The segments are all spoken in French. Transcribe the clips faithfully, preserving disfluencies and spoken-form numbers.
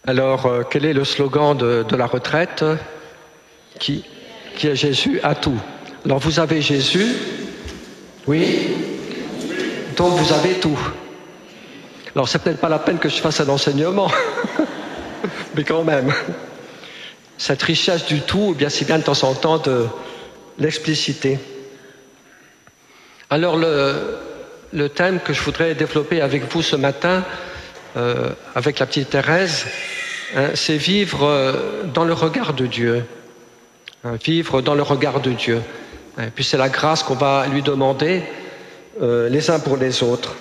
Alors, euh, quel est le slogan de, de la retraite? Qui, qui est Jésus à tout. Alors, vous avez Jésus, oui, donc vous avez tout. Alors, c'est peut-être pas la peine que je fasse un enseignement, mais quand même. Cette richesse du tout, eh bien, c'est bien de temps en temps de l'expliciter. Alors, le, le thème que je voudrais développer avec vous ce matin, euh, avec la petite Thérèse, hein, c'est vivre euh, dans le regard de Dieu. Hein, vivre dans le regard de Dieu. Et puis c'est la grâce qu'on va lui demander euh, les uns pour les autres.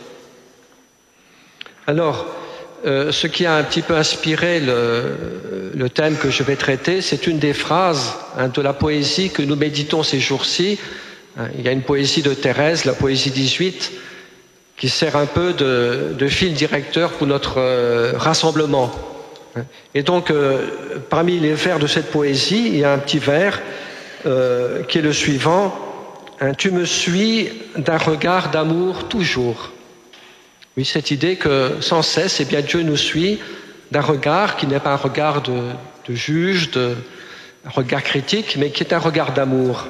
Alors, euh, ce qui a un petit peu inspiré le, le thème que je vais traiter, c'est une des phrases hein, de la poésie que nous méditons ces jours-ci. Il y a une poésie de Thérèse, la poésie dix-huit, qui sert un peu de, de fil directeur pour notre euh, rassemblement. Et donc, euh, parmi les vers de cette poésie, il y a un petit vers euh, qui est le suivant. Hein, « Tu me suis d'un regard d'amour toujours ». Oui, cette idée que sans cesse, eh bien, Dieu nous suit d'un regard qui n'est pas un regard de, de juge, de, un regard critique, mais qui est un regard d'amour.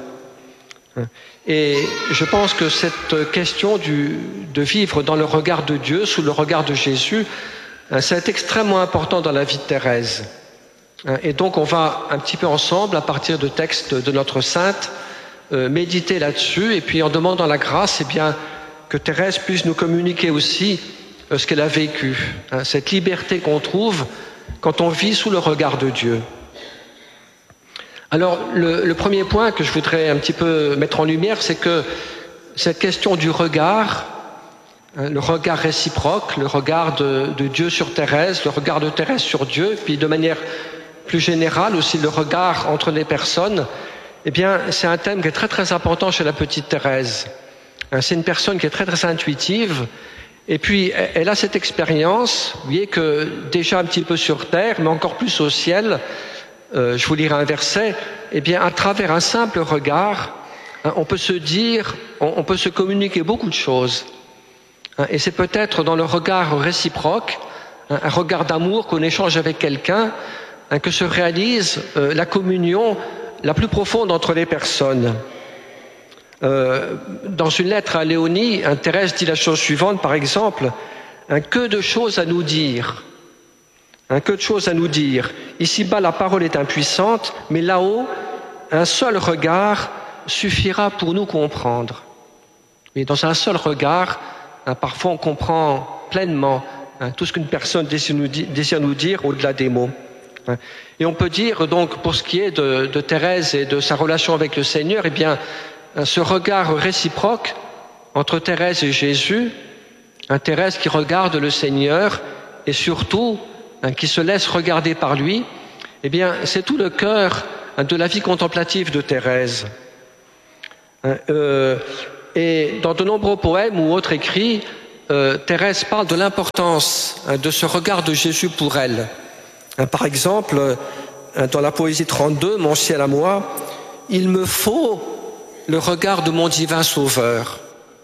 Et je pense que cette question du, de vivre dans le regard de Dieu, sous le regard de Jésus, c'est extrêmement important dans la vie de Thérèse. Et donc on va un petit peu ensemble, à partir de textes de notre sainte, euh, méditer là-dessus, et puis en demandant la grâce, eh bien, que Thérèse puisse nous communiquer aussi euh, ce qu'elle a vécu, hein, cette liberté qu'on trouve quand on vit sous le regard de Dieu. Alors, le, le premier point que je voudrais un petit peu mettre en lumière, c'est que cette question du regard, hein, le regard réciproque, le regard de, de Dieu sur Thérèse, le regard de Thérèse sur Dieu, puis de manière plus générale aussi le regard entre les personnes, eh bien, c'est un thème qui est très très important chez la petite Thérèse. Hein, c'est une personne qui est très très intuitive, et puis elle a cette expérience, vous voyez que déjà un petit peu sur terre, mais encore plus au ciel. Euh, je vous lirai un verset, eh bien, à travers un simple regard, hein, on peut se dire, on, on peut se communiquer beaucoup de choses. Hein, et c'est peut-être dans le regard réciproque, hein, un regard d'amour qu'on échange avec quelqu'un, hein, que se réalise euh, la communion la plus profonde entre les personnes. Euh, dans une lettre à Léonie, hein, Thérèse dit la chose suivante, par exemple, hein, que de choses à nous dire. Hein, que de choses à nous dire. Ici-bas, la parole est impuissante, mais là-haut, un seul regard suffira pour nous comprendre. Et dans un seul regard, hein, parfois on comprend pleinement hein, tout ce qu'une personne désire nous, di- désire nous dire au-delà des mots. Hein. Et on peut dire donc, pour ce qui est de, de Thérèse et de sa relation avec le Seigneur, eh bien, hein, ce regard réciproque entre Thérèse et Jésus, hein, Thérèse qui regarde le Seigneur et surtout Hein, qui se laisse regarder par lui, eh bien, c'est tout le cœur hein, de la vie contemplative de Thérèse. Hein, euh, et dans de nombreux poèmes ou autres écrits, euh, Thérèse parle de l'importance hein, de ce regard de Jésus pour elle. Hein, par exemple, hein, dans la poésie trente-deux, Mon ciel à moi, il me faut le regard de mon divin Sauveur.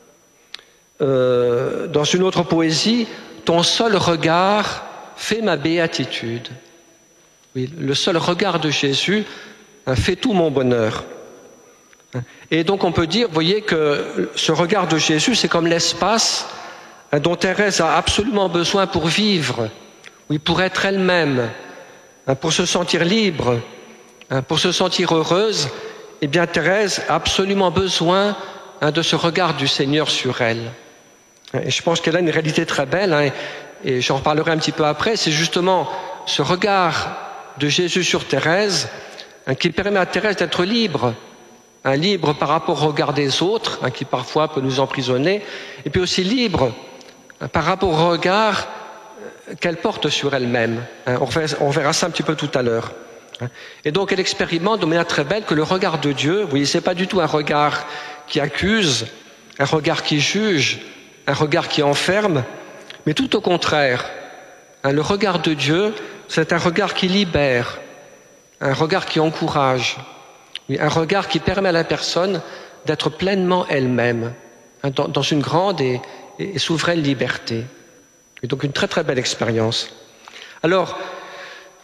Euh, dans une autre poésie, ton seul regard fait ma béatitude. Oui, le seul regard de Jésus hein, fait tout mon bonheur. Et donc on peut dire, vous voyez, que ce regard de Jésus, c'est comme l'espace hein, dont Thérèse a absolument besoin pour vivre, oui, pour être elle-même, hein, pour se sentir libre, hein, pour se sentir heureuse. Eh bien, Thérèse a absolument besoin hein, de ce regard du Seigneur sur elle. Et je pense qu'elle a une réalité très belle, hein, et j'en reparlerai un petit peu après, c'est justement ce regard de Jésus sur Thérèse hein, qui permet à Thérèse d'être libre, hein, libre par rapport au regard des autres, hein, qui parfois peut nous emprisonner, et puis aussi libre hein, par rapport au regard qu'elle porte sur elle-même. Hein, on, verra, on verra ça un petit peu tout à l'heure. Hein. Et donc elle expérimente de manière très belle que le regard de Dieu, vous voyez, c'est pas du tout un regard qui accuse, un regard qui juge, un regard qui enferme, mais tout au contraire, hein, le regard de Dieu, c'est un regard qui libère, un regard qui encourage, un regard qui permet à la personne d'être pleinement elle-même, hein, dans, dans une grande et, et souveraine liberté. Et donc une très très belle expérience. Alors,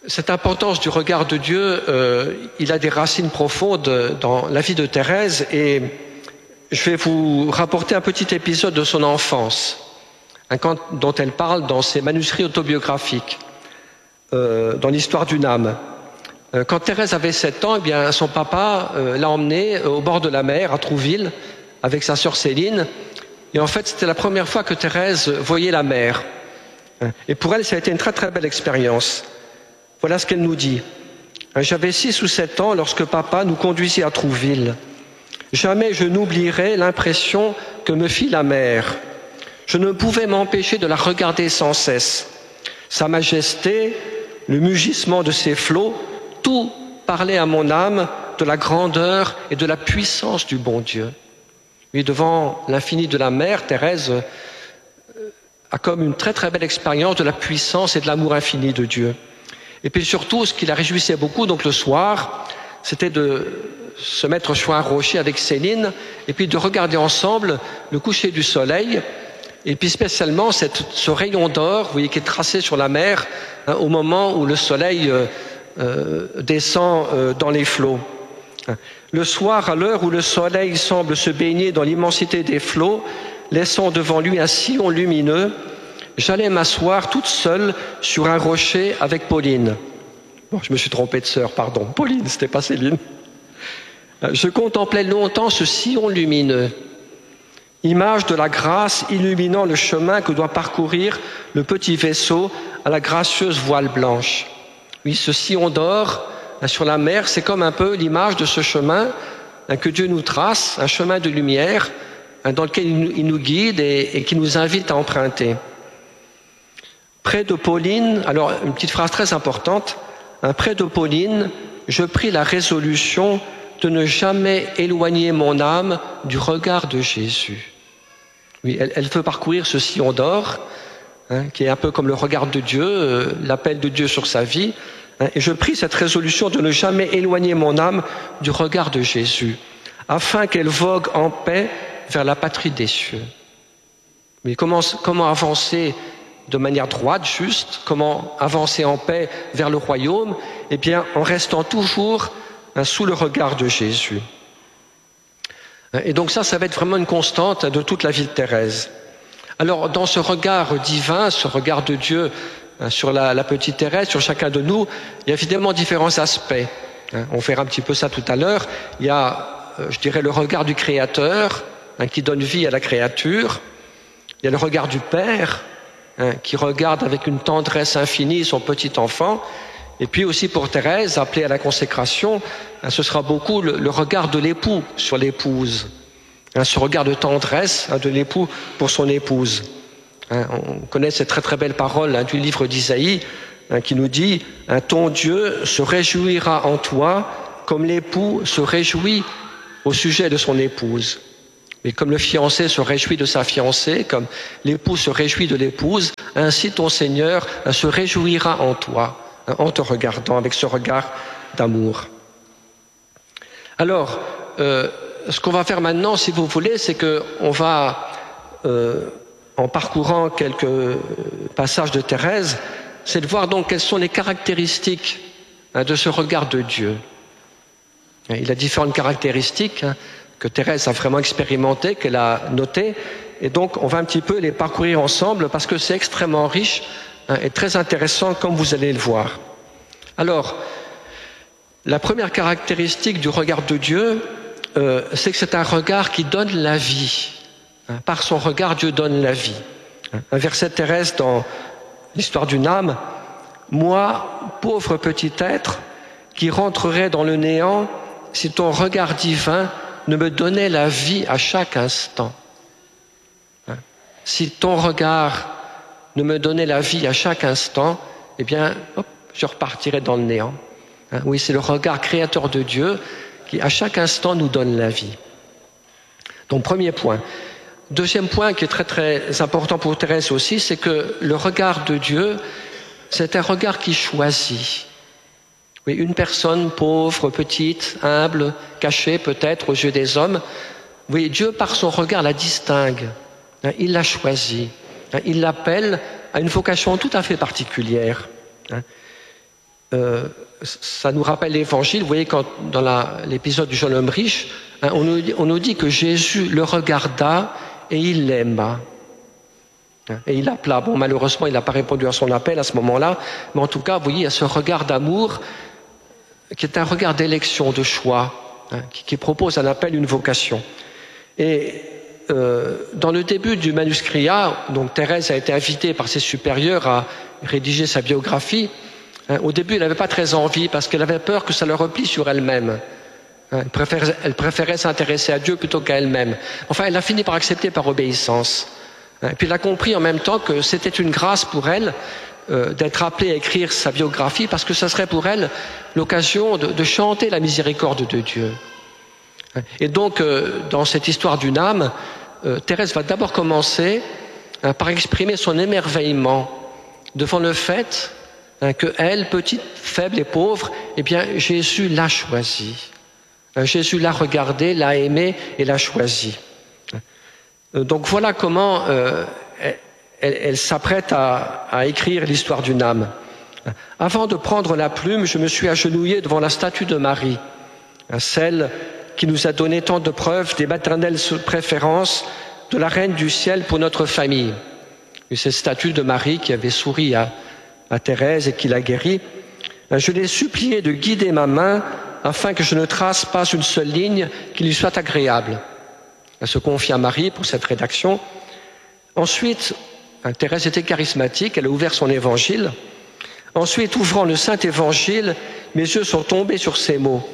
Cette importance du regard de Dieu, euh, il a des racines profondes dans la vie de Thérèse, et je vais vous rapporter un petit épisode de son enfance, hein, quand, dont elle parle dans ses manuscrits autobiographiques, euh, dans l'histoire d'une âme. Euh, quand Thérèse avait sept ans, eh bien, son papa euh, l'a emmenée au bord de la mer, à Trouville, avec sa sœur Céline, et en fait, c'était la première fois que Thérèse voyait la mer. Et pour elle, ça a été une très très belle expérience. Voilà ce qu'elle nous dit. J'avais six ou sept ans lorsque papa nous conduisit à Trouville. Jamais je n'oublierai l'impression que me fit la mer. Je ne pouvais m'empêcher de la regarder sans cesse. Sa majesté, le mugissement de ses flots, tout parlait à mon âme de la grandeur et de la puissance du bon Dieu. Oui, devant l'infini de la mer, Thérèse a comme une très très belle expérience de la puissance et de l'amour infini de Dieu. Et puis surtout, ce qui la réjouissait beaucoup, donc le soir, c'était de se mettre sur un rocher avec Céline et puis de regarder ensemble le coucher du soleil, et puis spécialement cette, ce rayon d'or, vous voyez, qui est tracé sur la mer, hein, au moment où le soleil euh, euh, descend euh, dans les flots. Le soir, à l'heure où le soleil semble se baigner dans l'immensité des flots, laissant devant lui un sillon lumineux, j'allais m'asseoir toute seule sur un rocher avec Pauline. Bon, je me suis trompé de sœur, pardon. Pauline, c'était pas Céline. Je contemplais longtemps ce sillon lumineux, image de la grâce illuminant le chemin que doit parcourir le petit vaisseau à la gracieuse voile blanche. Oui, ce sillon d'or sur la mer, c'est comme un peu l'image de ce chemin que Dieu nous trace, un chemin de lumière dans lequel il nous guide et, et qui nous invite à emprunter. Près de Pauline, alors une petite phrase très importante, hein, près de Pauline, je pris la résolution de ne jamais éloigner mon âme du regard de Jésus. Oui, elle, elle veut parcourir ce sillon d'or, hein, qui est un peu comme le regard de Dieu, euh, l'appel de Dieu sur sa vie, hein, et je pris cette résolution de ne jamais éloigner mon âme du regard de Jésus, afin qu'elle vogue en paix vers la patrie des cieux. Mais comment, comment avancer de manière droite, juste, comment avancer en paix vers le royaume? Eh bien, en restant toujours hein, sous le regard de Jésus. Et donc ça, ça va être vraiment une constante de toute la vie de Thérèse. Alors, dans ce regard divin, ce regard de Dieu hein, sur la, la petite Thérèse, sur chacun de nous, il y a évidemment différents aspects. Hein, on verra un petit peu ça tout à l'heure. Il y a, euh, je dirais, le regard du Créateur, hein, qui donne vie à la créature. Il y a le regard du Père, hein, qui regarde avec une tendresse infinie son petit enfant. Et puis aussi pour Thérèse, appelée à la consécration, hein, ce sera beaucoup le, le regard de l'époux sur l'épouse. Hein, ce regard de tendresse hein, de l'époux pour son épouse. Hein, on connaît cette très très belle parole hein, du livre d'Isaïe hein, qui nous dit hein, « Ton Dieu se réjouira en toi comme l'époux se réjouit au sujet de son épouse. » Mais comme le fiancé se réjouit de sa fiancée, comme l'époux se réjouit de l'épouse, ainsi ton Seigneur se réjouira en toi, en te regardant avec ce regard d'amour. Alors, euh, ce qu'on va faire maintenant, si vous voulez, c'est qu'on va, euh, en parcourant quelques passages de Thérèse, c'est de voir donc quelles sont les caractéristiques hein, de ce regard de Dieu. Il a différentes caractéristiques hein, que Thérèse a vraiment expérimenté, qu'elle a noté, et donc on va un petit peu les parcourir ensemble parce que c'est extrêmement riche hein, et très intéressant comme vous allez le voir. Alors, la première caractéristique du regard de Dieu, euh, c'est que c'est un regard qui donne la vie. Hein, par son regard, Dieu donne la vie. Un verset de Thérèse dans l'histoire d'une âme, « Moi, pauvre petit être, qui rentrerai dans le néant si ton regard divin ne me donnait la vie à chaque instant. Hein? Si ton regard ne me donnait la vie à chaque instant, eh bien, hop, je repartirais dans le néant. Hein? Oui, c'est le regard créateur de Dieu qui, à chaque instant, nous donne la vie. Donc, premier point. Deuxième point qui est très, très important pour Thérèse aussi, c'est que le regard de Dieu, c'est un regard qui choisit. Oui, une personne pauvre, petite, humble, cachée peut-être aux yeux des hommes. Oui, Dieu, par son regard, la distingue. Hein, il l'a choisie. Hein, il l'appelle à une vocation tout à fait particulière. Hein. euh, ça nous rappelle l'Évangile. Vous voyez, quand, dans l'épisode du jeune homme riche, hein, on, nous dit, on nous dit que Jésus le regarda et il l'aima. Et il l'appela. Bon, malheureusement, il n'a pas répondu à son appel à ce moment-là, mais en tout cas, vous voyez, il y a ce regard d'amour qui est un regard d'élection, de choix, hein, qui, qui propose un appel, une vocation. Et euh, dans le début du manuscrit A, donc Thérèse a été invitée par ses supérieurs à rédiger sa biographie. Hein, au début, elle n'avait pas très envie parce qu'elle avait peur que ça le replie sur elle-même. Hein, elle préférait, elle préférait s'intéresser à Dieu plutôt qu'à elle-même. Enfin, elle a fini par accepter par obéissance. Et puis elle a compris en même temps que c'était une grâce pour elle euh, d'être appelée à écrire sa biographie parce que ça serait pour elle l'occasion de, de chanter la miséricorde de Dieu. Et donc, euh, dans cette histoire d'une âme, euh, Thérèse va d'abord commencer hein, par exprimer son émerveillement devant le fait hein, que elle, petite, faible et pauvre, eh bien Jésus l'a choisie. Hein, Jésus l'a regardée, l'a aimée et l'a choisie. Donc voilà comment euh, elle, elle s'apprête à, à écrire l'histoire d'une âme. Avant de prendre la plume, je me suis agenouillé devant la statue de Marie, celle qui nous a donné tant de preuves des maternelles préférences de la Reine du Ciel pour notre famille. Et cette statue de Marie qui avait souri à, à Thérèse et qui l'a guérie, je l'ai supplié de guider ma main afin que je ne trace pas une seule ligne qui lui soit agréable. Elle se confie à Marie pour cette rédaction. Ensuite, Thérèse était charismatique, elle a ouvert son évangile. Ensuite, ouvrant le Saint-Évangile, mes yeux sont tombés sur ces mots.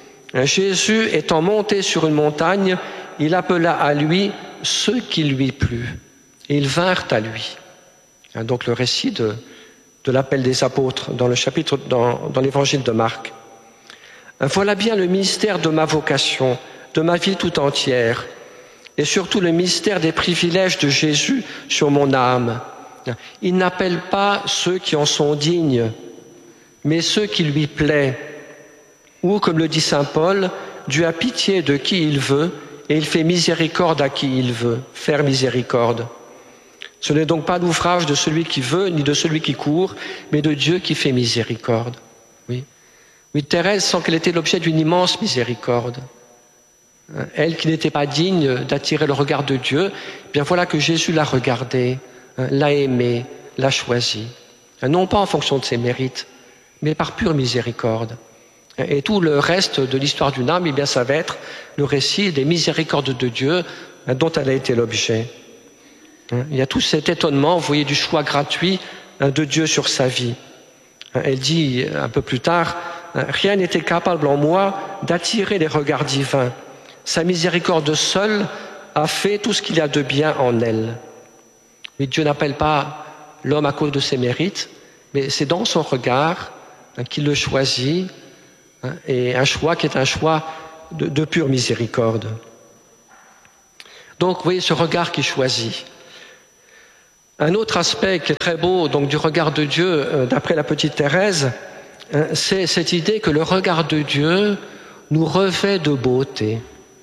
Jésus étant monté sur une montagne, il appela à lui ceux qui lui plut. Et ils vinrent à lui. Donc le récit de, de l'appel des apôtres dans le chapitre, dans, dans l'évangile de Marc. Voilà bien le mystère de ma vocation, de ma vie tout entière. Et surtout le mystère des privilèges de Jésus sur mon âme. Il n'appelle pas ceux qui en sont dignes, mais ceux qui lui plaît. Ou, comme le dit saint Paul, Dieu a pitié de qui il veut et il fait miséricorde à qui il veut, faire miséricorde. Ce n'est donc pas l'ouvrage de celui qui veut ni de celui qui court, mais de Dieu qui fait miséricorde. Oui, oui, Thérèse sent qu'elle était l'objet d'une immense miséricorde. Elle qui n'était pas digne d'attirer le regard de Dieu, eh bien voilà que Jésus l'a regardée, l'a aimée, l'a choisie. Non pas en fonction de ses mérites, mais par pure miséricorde. Et tout le reste de l'histoire d'une âme, eh bien ça va être le récit des miséricordes de Dieu dont elle a été l'objet. Il y a tout cet étonnement, vous voyez, du choix gratuit de Dieu sur sa vie. Elle dit un peu plus tard, rien n'était capable en moi d'attirer les regards divins. Sa miséricorde seule a fait tout ce qu'il y a de bien en elle. Mais Dieu n'appelle pas l'homme à cause de ses mérites, mais c'est dans son regard hein, qu'il le choisit, hein, et un choix qui est un choix de, de pure miséricorde. Donc, vous voyez ce regard qui choisit. Un autre aspect qui est très beau donc, du regard de Dieu, euh, d'après la petite Thérèse, hein, c'est cette idée que le regard de Dieu nous revêt de beauté.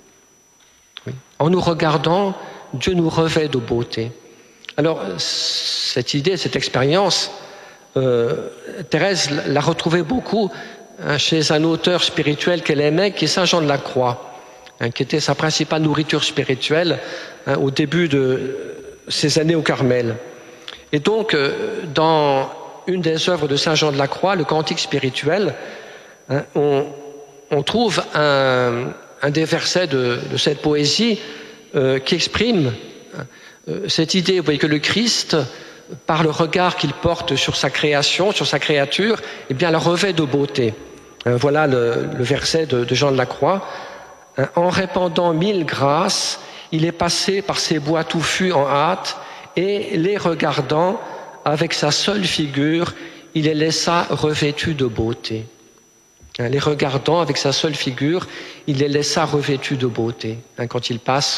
En nous regardant, Dieu nous revêt de beauté. Alors, cette idée, cette expérience, euh, Thérèse l'a retrouvée beaucoup hein, chez un auteur spirituel qu'elle aimait, qui est saint Jean de la Croix, hein, qui était sa principale nourriture spirituelle hein, au début de ses années au Carmel. Et donc, euh, dans une des œuvres de saint Jean de la Croix, le Cantique spirituel, hein, on, on trouve un... un des versets de, de cette poésie euh, qui exprime euh, cette idée, vous voyez, que le Christ, par le regard qu'il porte sur sa création, sur sa créature, eh bien, la revêt de beauté. Euh, voilà le, le verset de, de Jean de la Croix. Euh, en répandant mille grâces, il est passé par ces bois touffus en hâte, et les regardant avec sa seule figure, il les laissa revêtus de beauté. Les regardant avec sa seule figure, il les laissa revêtus de beauté. Quand il passe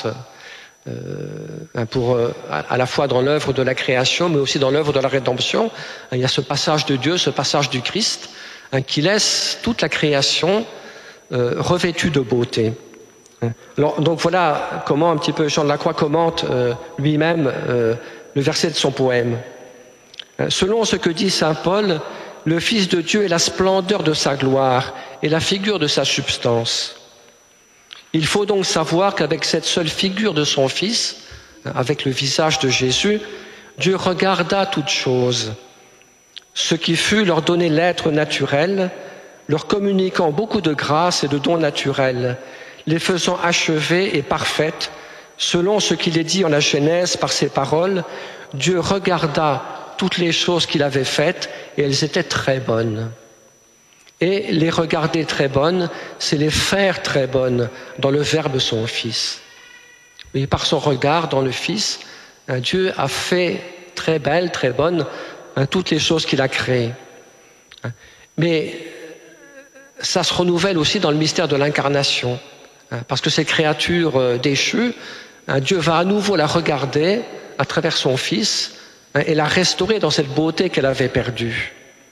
euh, pour, euh, à la fois dans l'œuvre de la création, mais aussi dans l'œuvre de la rédemption, il y a ce passage de Dieu, ce passage du Christ, qui laisse toute la création euh, revêtue de beauté. Alors, donc voilà comment un petit peu Jean de la Croix commente euh, lui-même euh, le verset de son poème. Selon ce que dit saint Paul, le Fils de Dieu est la splendeur de sa gloire et la figure de sa substance. Il faut donc savoir qu'avec cette seule figure de son Fils, avec le visage de Jésus, Dieu regarda toutes choses. Ce qui fut leur donner l'être naturel, leur communiquant beaucoup de grâce et de dons naturels, les faisant achevées et parfaites, selon ce qu'il est dit en la Genèse par ses paroles, Dieu regarda toutes les choses qu'il avait faites et elles étaient très bonnes. Et les regarder très bonnes, c'est les faire très bonnes dans le Verbe son Fils. Et par son regard dans le Fils, Dieu a fait très belles, très bonnes, toutes les choses qu'il a créées. Mais ça se renouvelle aussi dans le mystère de l'incarnation, parce que ces créatures déchues, Dieu va à nouveau la regarder à travers son Fils et la restaurer dans cette beauté qu'elle avait perdue.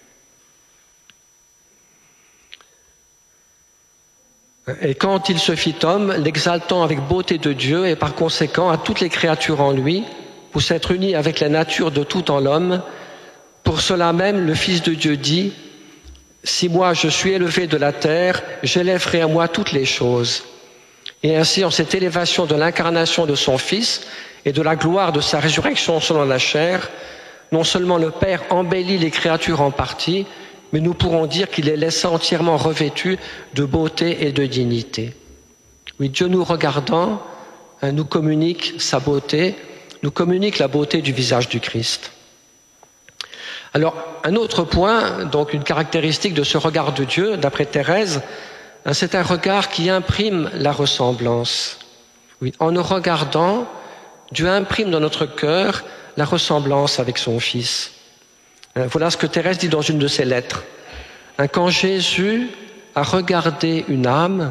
Et quand il se fit homme, l'exaltant avec beauté de Dieu et par conséquent à toutes les créatures en lui, pour s'être uni avec la nature de tout en l'homme, pour cela même le Fils de Dieu dit, « Si moi je suis élevé de la terre, j'élèverai à moi toutes les choses. » Et ainsi, en cette élévation de l'incarnation de son Fils et de la gloire de sa résurrection selon la chair, non seulement le Père embellit les créatures en partie, mais nous pourrons dire qu'il les laissa entièrement revêtus de beauté et de dignité. Oui, Dieu nous regardant, nous communique sa beauté, nous communique la beauté du visage du Christ. Alors, un autre point, donc une caractéristique de ce regard de Dieu, d'après Thérèse, c'est un regard qui imprime la ressemblance. Oui, en nous regardant, Dieu imprime dans notre cœur la ressemblance avec son Fils. Voilà ce que Thérèse dit dans une de ses lettres. Quand Jésus a regardé une âme,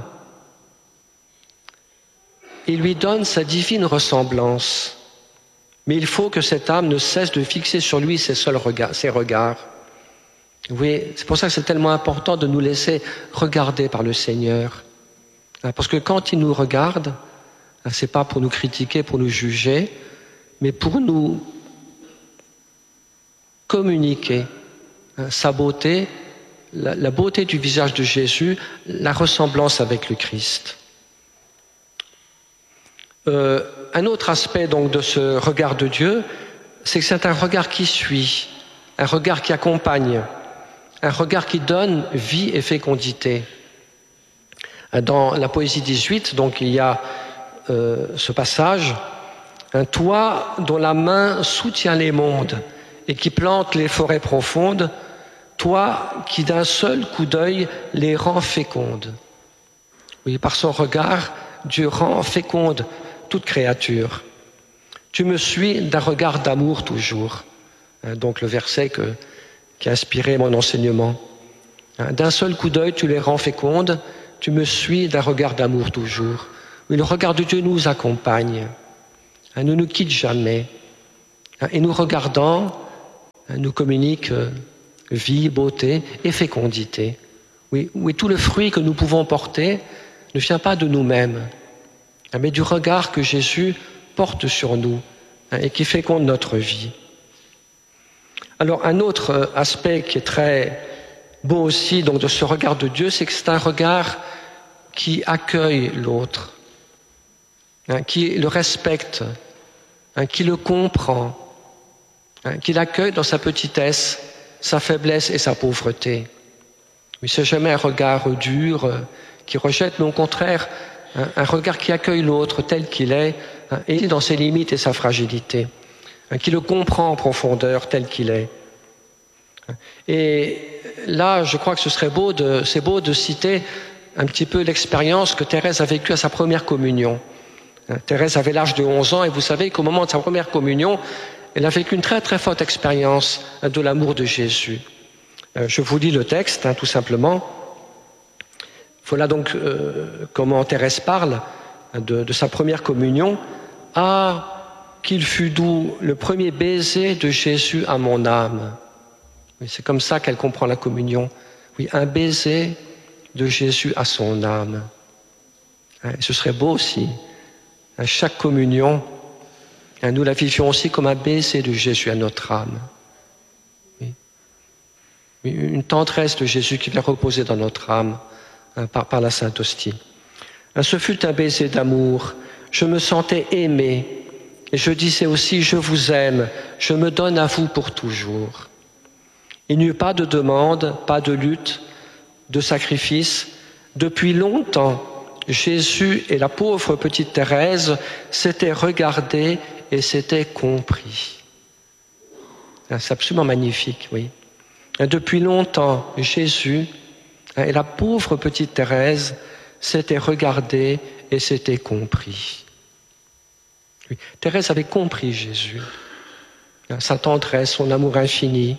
il lui donne sa divine ressemblance. Mais il faut que cette âme ne cesse de fixer sur lui ses seuls regards, ses regards. Oui, c'est pour ça que c'est tellement important de nous laisser regarder par le Seigneur. Parce que quand il nous regarde, c'est pas pour nous critiquer, pour nous juger, mais pour nous communiquer sa beauté, la, la beauté du visage de Jésus, la ressemblance avec le Christ. Euh, un autre aspect donc de ce regard de Dieu, c'est que c'est un regard qui suit, un regard qui accompagne, un regard qui donne vie et fécondité. Dans la Poésie dix-huit, donc il y a euh, ce passage, un toi dont la main soutient les mondes et qui plante les forêts profondes, toi qui d'un seul coup d'œil les rend fécondes. Oui, par son regard, Dieu rend féconde toute créature. Tu me suis d'un regard d'amour toujours. Donc le verset que, qui a inspiré mon enseignement. D'un seul coup d'œil, tu les rends fécondes, tu me suis d'un regard d'amour toujours. Oui, le regard de Dieu nous accompagne, ne nous quitte jamais. Et nous regardant, nous communique vie, beauté et fécondité. Oui, oui, tout le fruit que nous pouvons porter ne vient pas de nous-mêmes, mais du regard que Jésus porte sur nous et qui féconde notre vie. Alors, un autre aspect qui est très beau aussi donc, de ce regard de Dieu, c'est que c'est un regard qui accueille l'autre, hein, qui le respecte, hein, qui le comprend, hein, qui l'accueille dans sa petitesse, sa faiblesse et sa pauvreté. Mais c'est jamais un regard dur euh, qui rejette, mais au contraire, hein, un regard qui accueille l'autre tel qu'il est, hein, et dans ses limites et sa fragilité, hein, qui le comprend en profondeur tel qu'il est. Et là, je crois que ce serait beau de, c'est beau de citer un petit peu l'expérience que Thérèse a vécue à sa première communion. Thérèse avait l'âge de onze ans et vous savez qu'au moment de sa première communion, elle a vécu une très très forte expérience de l'amour de Jésus. Je vous lis le texte, hein, tout simplement. Voilà donc euh, comment Thérèse parle de, de sa première communion. « Ah, qu'il fut doux le premier baiser de Jésus à mon âme !» Oui, c'est comme ça qu'elle comprend la communion. Oui, un baiser de Jésus à son âme. Et ce serait beau aussi. À chaque communion, nous la vivions aussi comme un baiser de Jésus à notre âme. Oui. une tendresse de Jésus qui vient reposer dans notre âme hein, par, par la Sainte Hostie. Ce fut un baiser d'amour, je me sentais aimé, et je disais aussi, je vous aime, je me donne à vous pour toujours. Il n'y eut pas de demande, pas de lutte, de sacrifice. Depuis longtemps, Jésus et la pauvre petite Thérèse s'étaient regardés et s'étaient compris. C'est absolument magnifique, oui. Depuis longtemps, Jésus et la pauvre petite Thérèse s'étaient regardés et s'étaient compris. Oui. Thérèse avait compris Jésus, sa tendresse, son amour infini.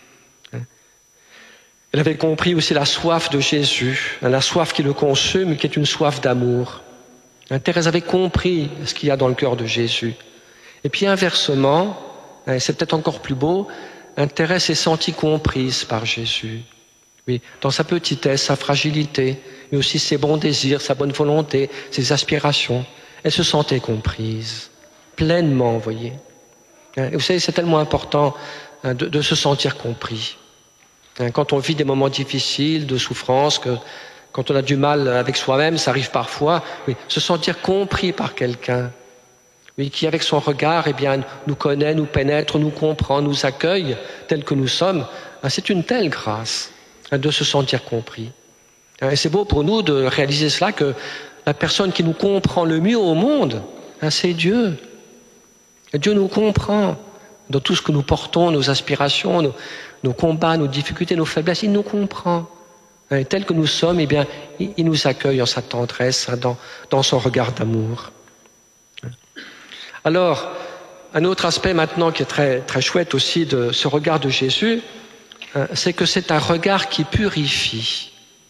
Elle avait compris aussi la soif de Jésus, la soif qui le consume, qui est une soif d'amour. Thérèse avait compris ce qu'il y a dans le cœur de Jésus. Et puis inversement, c'est peut-être encore plus beau, Thérèse s'est sentie comprise par Jésus. Oui, dans sa petitesse, sa fragilité, mais aussi ses bons désirs, sa bonne volonté, ses aspirations. Elle se sentait comprise, pleinement, vous voyez. Et vous savez, c'est tellement important de, de se sentir compris. Quand on vit des moments difficiles, de souffrance, que, quand on a du mal avec soi-même, ça arrive parfois, oui, se sentir compris par quelqu'un, oui, qui avec son regard eh bien, nous connaît, nous pénètre, nous comprend, nous accueille tels que nous sommes, c'est une telle grâce de se sentir compris. Et c'est beau pour nous de réaliser cela, que la personne qui nous comprend le mieux au monde, c'est Dieu. Et Dieu nous comprend dans tout ce que nous portons, nos aspirations, nos, nos combats, nos difficultés, nos faiblesses. Il nous comprend. Et tel que nous sommes, eh bien, il nous accueille en sa tendresse, dans, dans son regard d'amour. Alors, un autre aspect maintenant qui est très, très chouette aussi de ce regard de Jésus, c'est que c'est un regard qui purifie.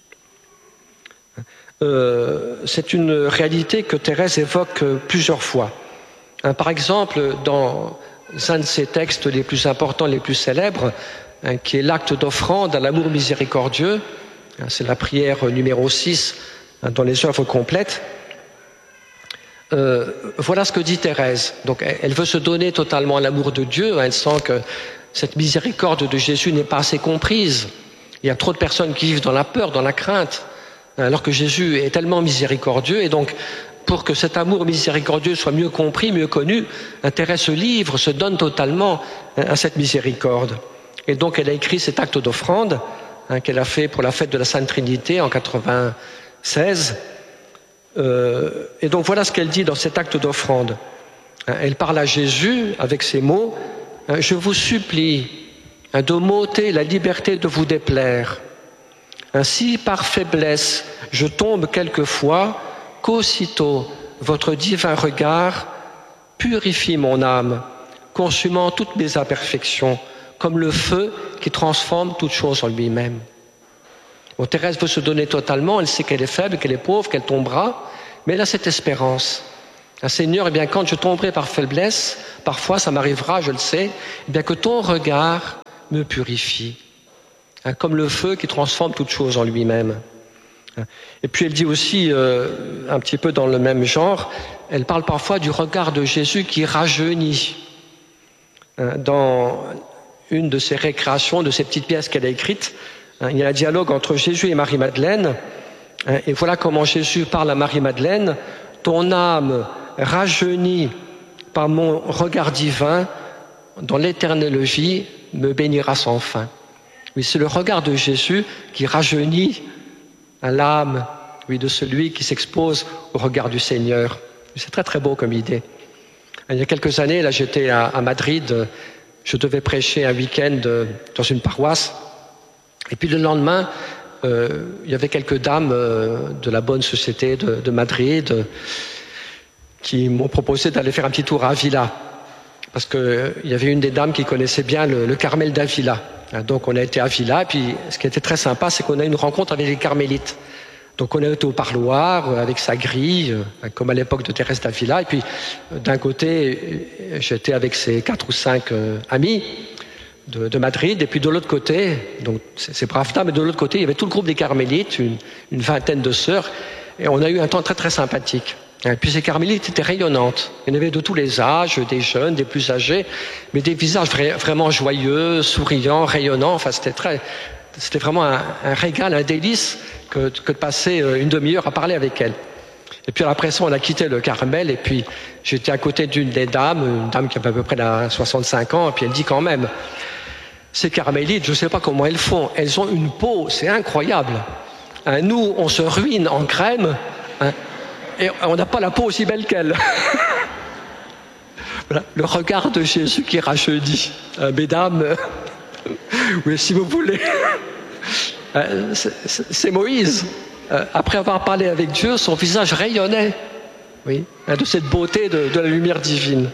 Euh, c'est une réalité que Thérèse évoque plusieurs fois. Par exemple, dans un de ses textes les plus importants, les plus célèbres, qui est l'acte d'offrande à l'amour miséricordieux, c'est la prière numéro six dans les œuvres complètes. Euh, voilà ce que dit Thérèse. Donc, elle veut se donner totalement à l'amour de Dieu. Elle sent que cette miséricorde de Jésus n'est pas assez comprise. Il y a trop de personnes qui vivent dans la peur, dans la crainte, alors que Jésus est tellement miséricordieux. Et donc, pour que cet amour miséricordieux soit mieux compris, mieux connu, Thérèse se livre, se donne totalement à cette miséricorde. Et donc, elle a écrit cet acte d'offrande hein, qu'elle a fait pour la fête de la Sainte Trinité en quatre-vingt-seize. Euh, et donc, voilà ce qu'elle dit dans cet acte d'offrande. Elle parle à Jésus avec ces mots. « Je vous supplie de m'ôter la liberté de vous déplaire. Ainsi, par faiblesse, je tombe quelquefois, qu'aussitôt votre divin regard purifie mon âme, consumant toutes mes imperfections, comme le feu qui transforme toute chose en lui-même. » Bon, Thérèse veut se donner totalement, elle sait qu'elle est faible, qu'elle est pauvre, qu'elle tombera, mais elle a cette espérance. Ah, Seigneur, eh bien, quand je tomberai par faiblesse, parfois ça m'arrivera, je le sais, eh bien, que ton regard me purifie, hein, comme le feu qui transforme toute chose en lui-même. Et puis elle dit aussi, euh, un petit peu dans le même genre, elle parle parfois du regard de Jésus qui rajeunit. Dans une de ses récréations, de ces petites pièces qu'elle a écrites, il y a un dialogue entre Jésus et Marie-Madeleine, et voilà comment Jésus parle à Marie-Madeleine. « Ton âme rajeunit par mon regard divin, dans l'éternelle vie, me bénira sans fin. » Oui, c'est le regard de Jésus qui rajeunit à l'âme, oui, de celui qui s'expose au regard du Seigneur. C'est très très beau comme idée. Il y a quelques années, là, j'étais à, à Madrid, je devais prêcher un week-end dans une paroisse, et puis le lendemain, euh, il y avait quelques dames euh, de la bonne société de, de Madrid euh, qui m'ont proposé d'aller faire un petit tour à Avila, parce qu'il euh, y avait une des dames qui connaissait bien le, le Carmel d'Avila. Donc on a été à Avila, et puis ce qui était très sympa, c'est qu'on a eu une rencontre avec les carmélites. Donc on a été au parloir avec sa grille, comme à l'époque de Thérèse d'Avila, et puis d'un côté, j'étais avec ses quatre ou cinq euh, amis de, de Madrid, et puis de l'autre côté, donc ces braves dames, et de l'autre côté, il y avait tout le groupe des carmélites, une, une vingtaine de sœurs, et on a eu un temps très très sympathique. Et puis ces carmélites étaient rayonnantes. Il y en avait de tous les âges, des jeunes, des plus âgés, mais des visages vra- vraiment joyeux, souriants, rayonnants. Enfin, c'était très, C'était vraiment un, un régal, un délice que, que de passer une demi-heure à parler avec elle. Et puis après ça, on a quitté le Carmel, et puis j'étais à côté d'une des dames, une dame qui avait à peu près soixante-cinq ans, et puis elle dit quand même, ces carmélites, je ne sais pas comment elles font, elles ont une peau, c'est incroyable. Hein, nous, on se ruine en crème, hein, et on n'a pas la peau aussi belle qu'elle. Voilà, le regard de Jésus qui rajeunit. Hein, mesdames, euh, oui, si vous voulez, hein, c'est Moïse. Euh, après avoir parlé avec Dieu, son visage rayonnait, oui, hein, de cette beauté de, de la lumière divine.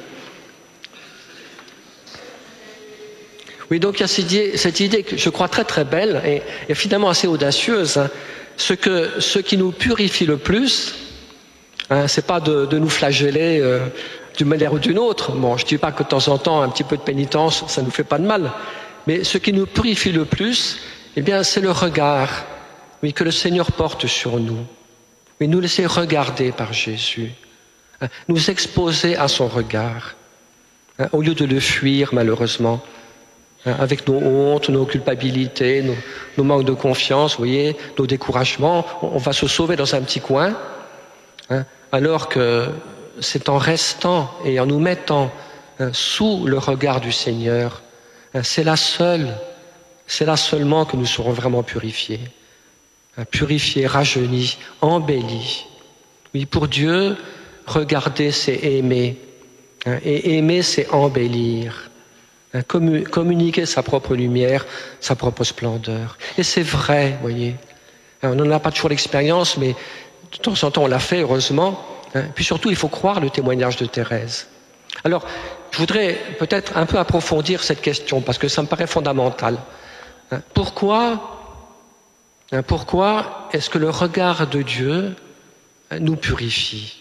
Oui, donc il y a cette idée, cette idée que je crois très très belle et, et finalement assez audacieuse. Hein. Ce, que, ce qui nous purifie le plus, hein, c'est pas de, de nous flageller euh, d'une manière ou d'une autre. Bon, je ne dis pas que de temps en temps, un petit peu de pénitence, ça ne nous fait pas de mal. Mais ce qui nous purifie le plus, eh bien, c'est le regard, oui, que le Seigneur porte sur nous. Oui, nous laisser regarder par Jésus, hein, nous exposer à son regard, hein, au lieu de le fuir malheureusement. Avec nos hontes, nos culpabilités, nos, nos manques de confiance, vous voyez, nos découragements, on va se sauver dans un petit coin, hein, alors que c'est en restant et en nous mettant hein, sous le regard du Seigneur, hein, c'est là seule, c'est là seulement que nous serons vraiment purifiés, hein, purifiés, rajeunis, embellis. Oui, pour Dieu, regarder, c'est aimer, hein, et aimer, c'est embellir. Communiquer sa propre lumière, sa propre splendeur. Et c'est vrai, vous voyez. On n'en a pas toujours l'expérience, mais de temps en temps on l'a fait, heureusement. Puis surtout, il faut croire le témoignage de Thérèse. Alors, je voudrais peut-être un peu approfondir cette question, parce que ça me paraît fondamental. Pourquoi, pourquoi est-ce que le regard de Dieu nous purifie?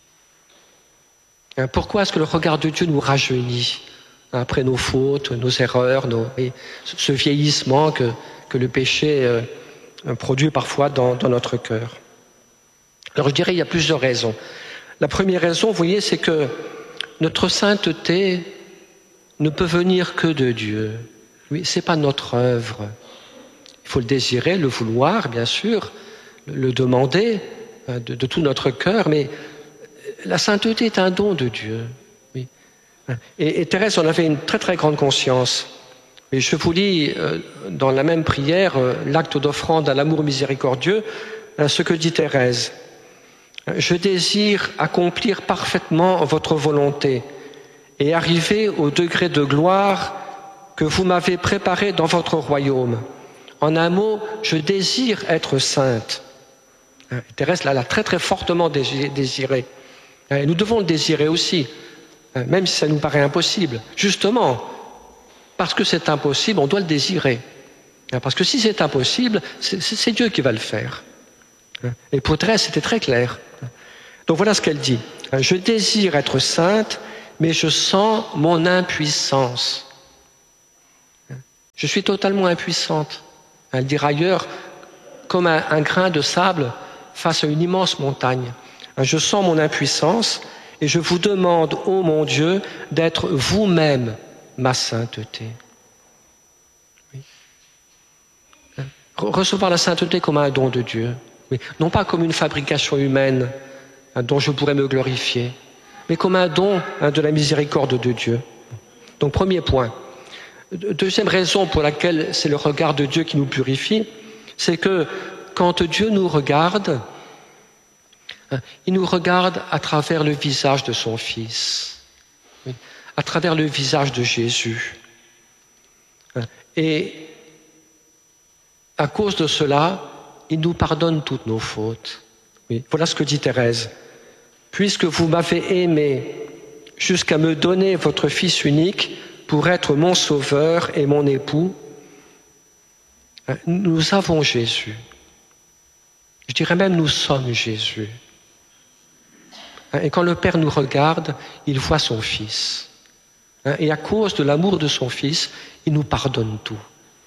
Pourquoi est-ce que le regard de Dieu nous rajeunit après nos fautes, nos erreurs, nos, et ce vieillissement que, que le péché euh, produit parfois dans, dans notre cœur. Alors je dirais qu'il y a plusieurs raisons. La première raison, vous voyez, c'est que notre sainteté ne peut venir que de Dieu. Oui, ce n'est pas notre œuvre. Il faut le désirer, le vouloir, bien sûr, le demander de, de tout notre cœur, mais la sainteté est un don de Dieu. Et, et Thérèse en avait une très très grande conscience. Et je vous lis euh, dans la même prière, euh, l'acte d'offrande à l'amour miséricordieux, euh, ce que dit Thérèse. « Je désire accomplir parfaitement votre volonté et arriver au degré de gloire que vous m'avez préparé dans votre royaume. En un mot, je désire être sainte. » Thérèse l'a très très fortement désiré. Et nous devons le désirer aussi. Même si ça nous paraît impossible. Justement, parce que c'est impossible, on doit le désirer. Parce que si c'est impossible, c'est Dieu qui va le faire. Et pour Thérèse, c'était très clair. Donc voilà ce qu'elle dit. Je désire être sainte, mais je sens mon impuissance. Je suis totalement impuissante. Elle dira ailleurs, comme un, un grain de sable face à une immense montagne. Je sens mon impuissance, et je vous demande, ô mon Dieu, d'être vous-même ma sainteté. Oui. Recevoir la sainteté comme un don de Dieu, oui. Non pas comme une fabrication humaine hein, dont je pourrais me glorifier, mais comme un don hein, de la miséricorde de Dieu. Donc premier point. Deuxième raison pour laquelle c'est le regard de Dieu qui nous purifie, c'est que quand Dieu nous regarde, il nous regarde à travers le visage de son Fils, oui, à travers le visage de Jésus. Et à cause de cela, il nous pardonne toutes nos fautes. Oui, voilà ce que dit Thérèse. « Puisque vous m'avez aimé jusqu'à me donner votre Fils unique pour être mon Sauveur et mon époux, nous avons Jésus. Je dirais même nous sommes Jésus. Et quand le Père nous regarde, il voit son Fils. Et à cause de l'amour de son Fils, il nous pardonne tout.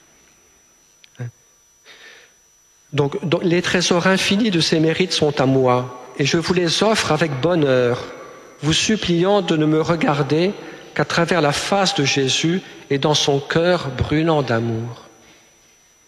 Donc, donc les trésors infinis de ses mérites sont à moi, et je vous les offre avec bonheur, vous suppliant de ne me regarder qu'à travers la face de Jésus et dans son cœur brûlant d'amour.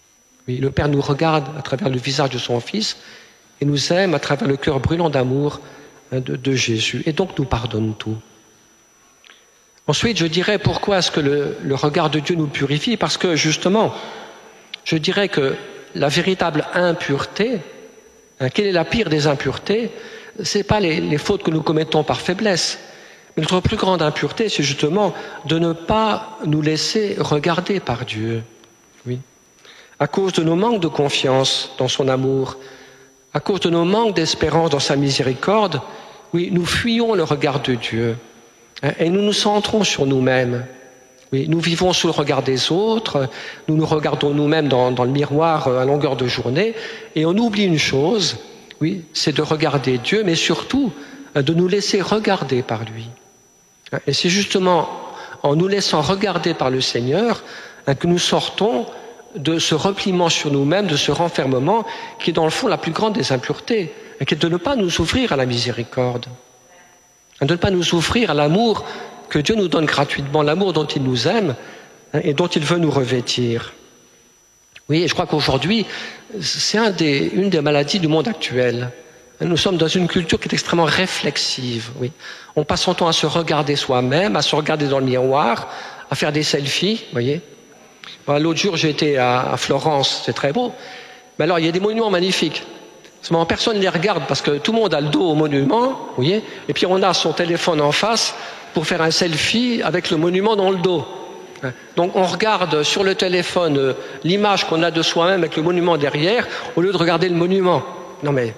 Oui, le Père nous regarde à travers le visage de son Fils et nous aime à travers le cœur brûlant d'amour de, de Jésus. Et donc nous pardonne tout. Ensuite, je dirais pourquoi est-ce que le, le regard de Dieu nous purifie? Parce que justement, je dirais que la véritable impureté, hein, quelle est la pire des impuretés? Ce n'est pas les, les fautes que nous commettons par faiblesse. Mais notre plus grande impureté, c'est justement de ne pas nous laisser regarder par Dieu. Oui. À cause de nos manques de confiance dans son amour, à cause de nos manques d'espérance dans sa miséricorde, oui, nous fuyons le regard de Dieu. Et nous nous centrons sur nous-mêmes. Oui, nous vivons sous le regard des autres, nous nous regardons nous-mêmes dans, dans le miroir à longueur de journée, et on oublie une chose, oui, c'est de regarder Dieu, mais surtout de nous laisser regarder par lui. Et c'est justement en nous laissant regarder par le Seigneur que nous sortons de ce repliement sur nous-mêmes, de ce renfermement, qui est dans le fond la plus grande des impuretés, qui est de ne pas nous ouvrir à la miséricorde, de ne pas nous ouvrir à l'amour que Dieu nous donne gratuitement, l'amour dont il nous aime et dont il veut nous revêtir. Oui, et je crois qu'aujourd'hui, c'est un des, une des maladies du monde actuel. Nous sommes dans une culture qui est extrêmement réflexive. Oui. On passe son temps à se regarder soi-même, à se regarder dans le miroir, à faire des selfies, voyez. L'autre jour, j'étais à Florence, c'est très beau. Mais alors, il y a des monuments magnifiques. Seulement, personne ne les regarde parce que tout le monde a le dos au monument, vous voyez. Et puis, on a son téléphone en face pour faire un selfie avec le monument dans le dos. Donc, on regarde sur le téléphone l'image qu'on a de soi-même avec le monument derrière, au lieu de regarder le monument. Non mais...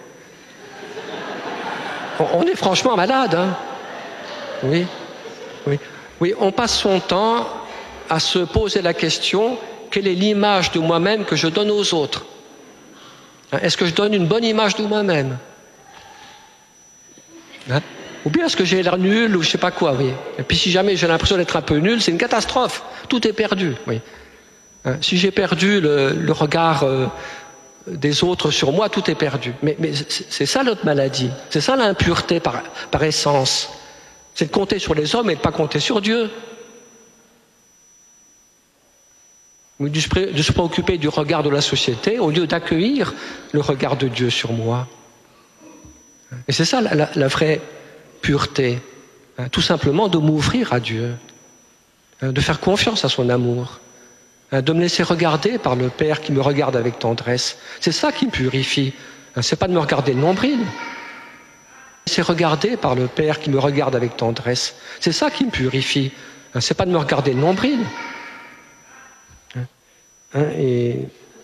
On est franchement malade, hein. Oui, oui, oui. On passe son temps à se poser la question, quelle est l'image de moi-même que je donne aux autres? Est-ce que je donne une bonne image de moi-même? Hein? Ou bien est-ce que j'ai l'air nul ou je ne sais pas quoi, oui. Et puis si jamais j'ai l'impression d'être un peu nul, c'est une catastrophe. Tout est perdu, oui. Hein? Si j'ai perdu le, le regard euh, des autres sur moi, tout est perdu. Mais, mais c'est ça notre maladie. C'est ça l'impureté par, par essence. C'est de compter sur les hommes et de ne pas compter sur Dieu. Ou de se préoccuper du regard de la société au lieu d'accueillir le regard de Dieu sur moi. Et c'est ça la, la, la vraie pureté. Hein, tout simplement de m'ouvrir à Dieu, hein, de faire confiance à son amour, hein, de me laisser regarder par le Père qui me regarde avec tendresse. C'est ça qui me purifie. Hein, c'est pas de me regarder le nombril. C'est regarder par le Père qui me regarde avec tendresse. C'est ça qui me purifie. Hein, c'est pas de me regarder le nombril. Hein, et...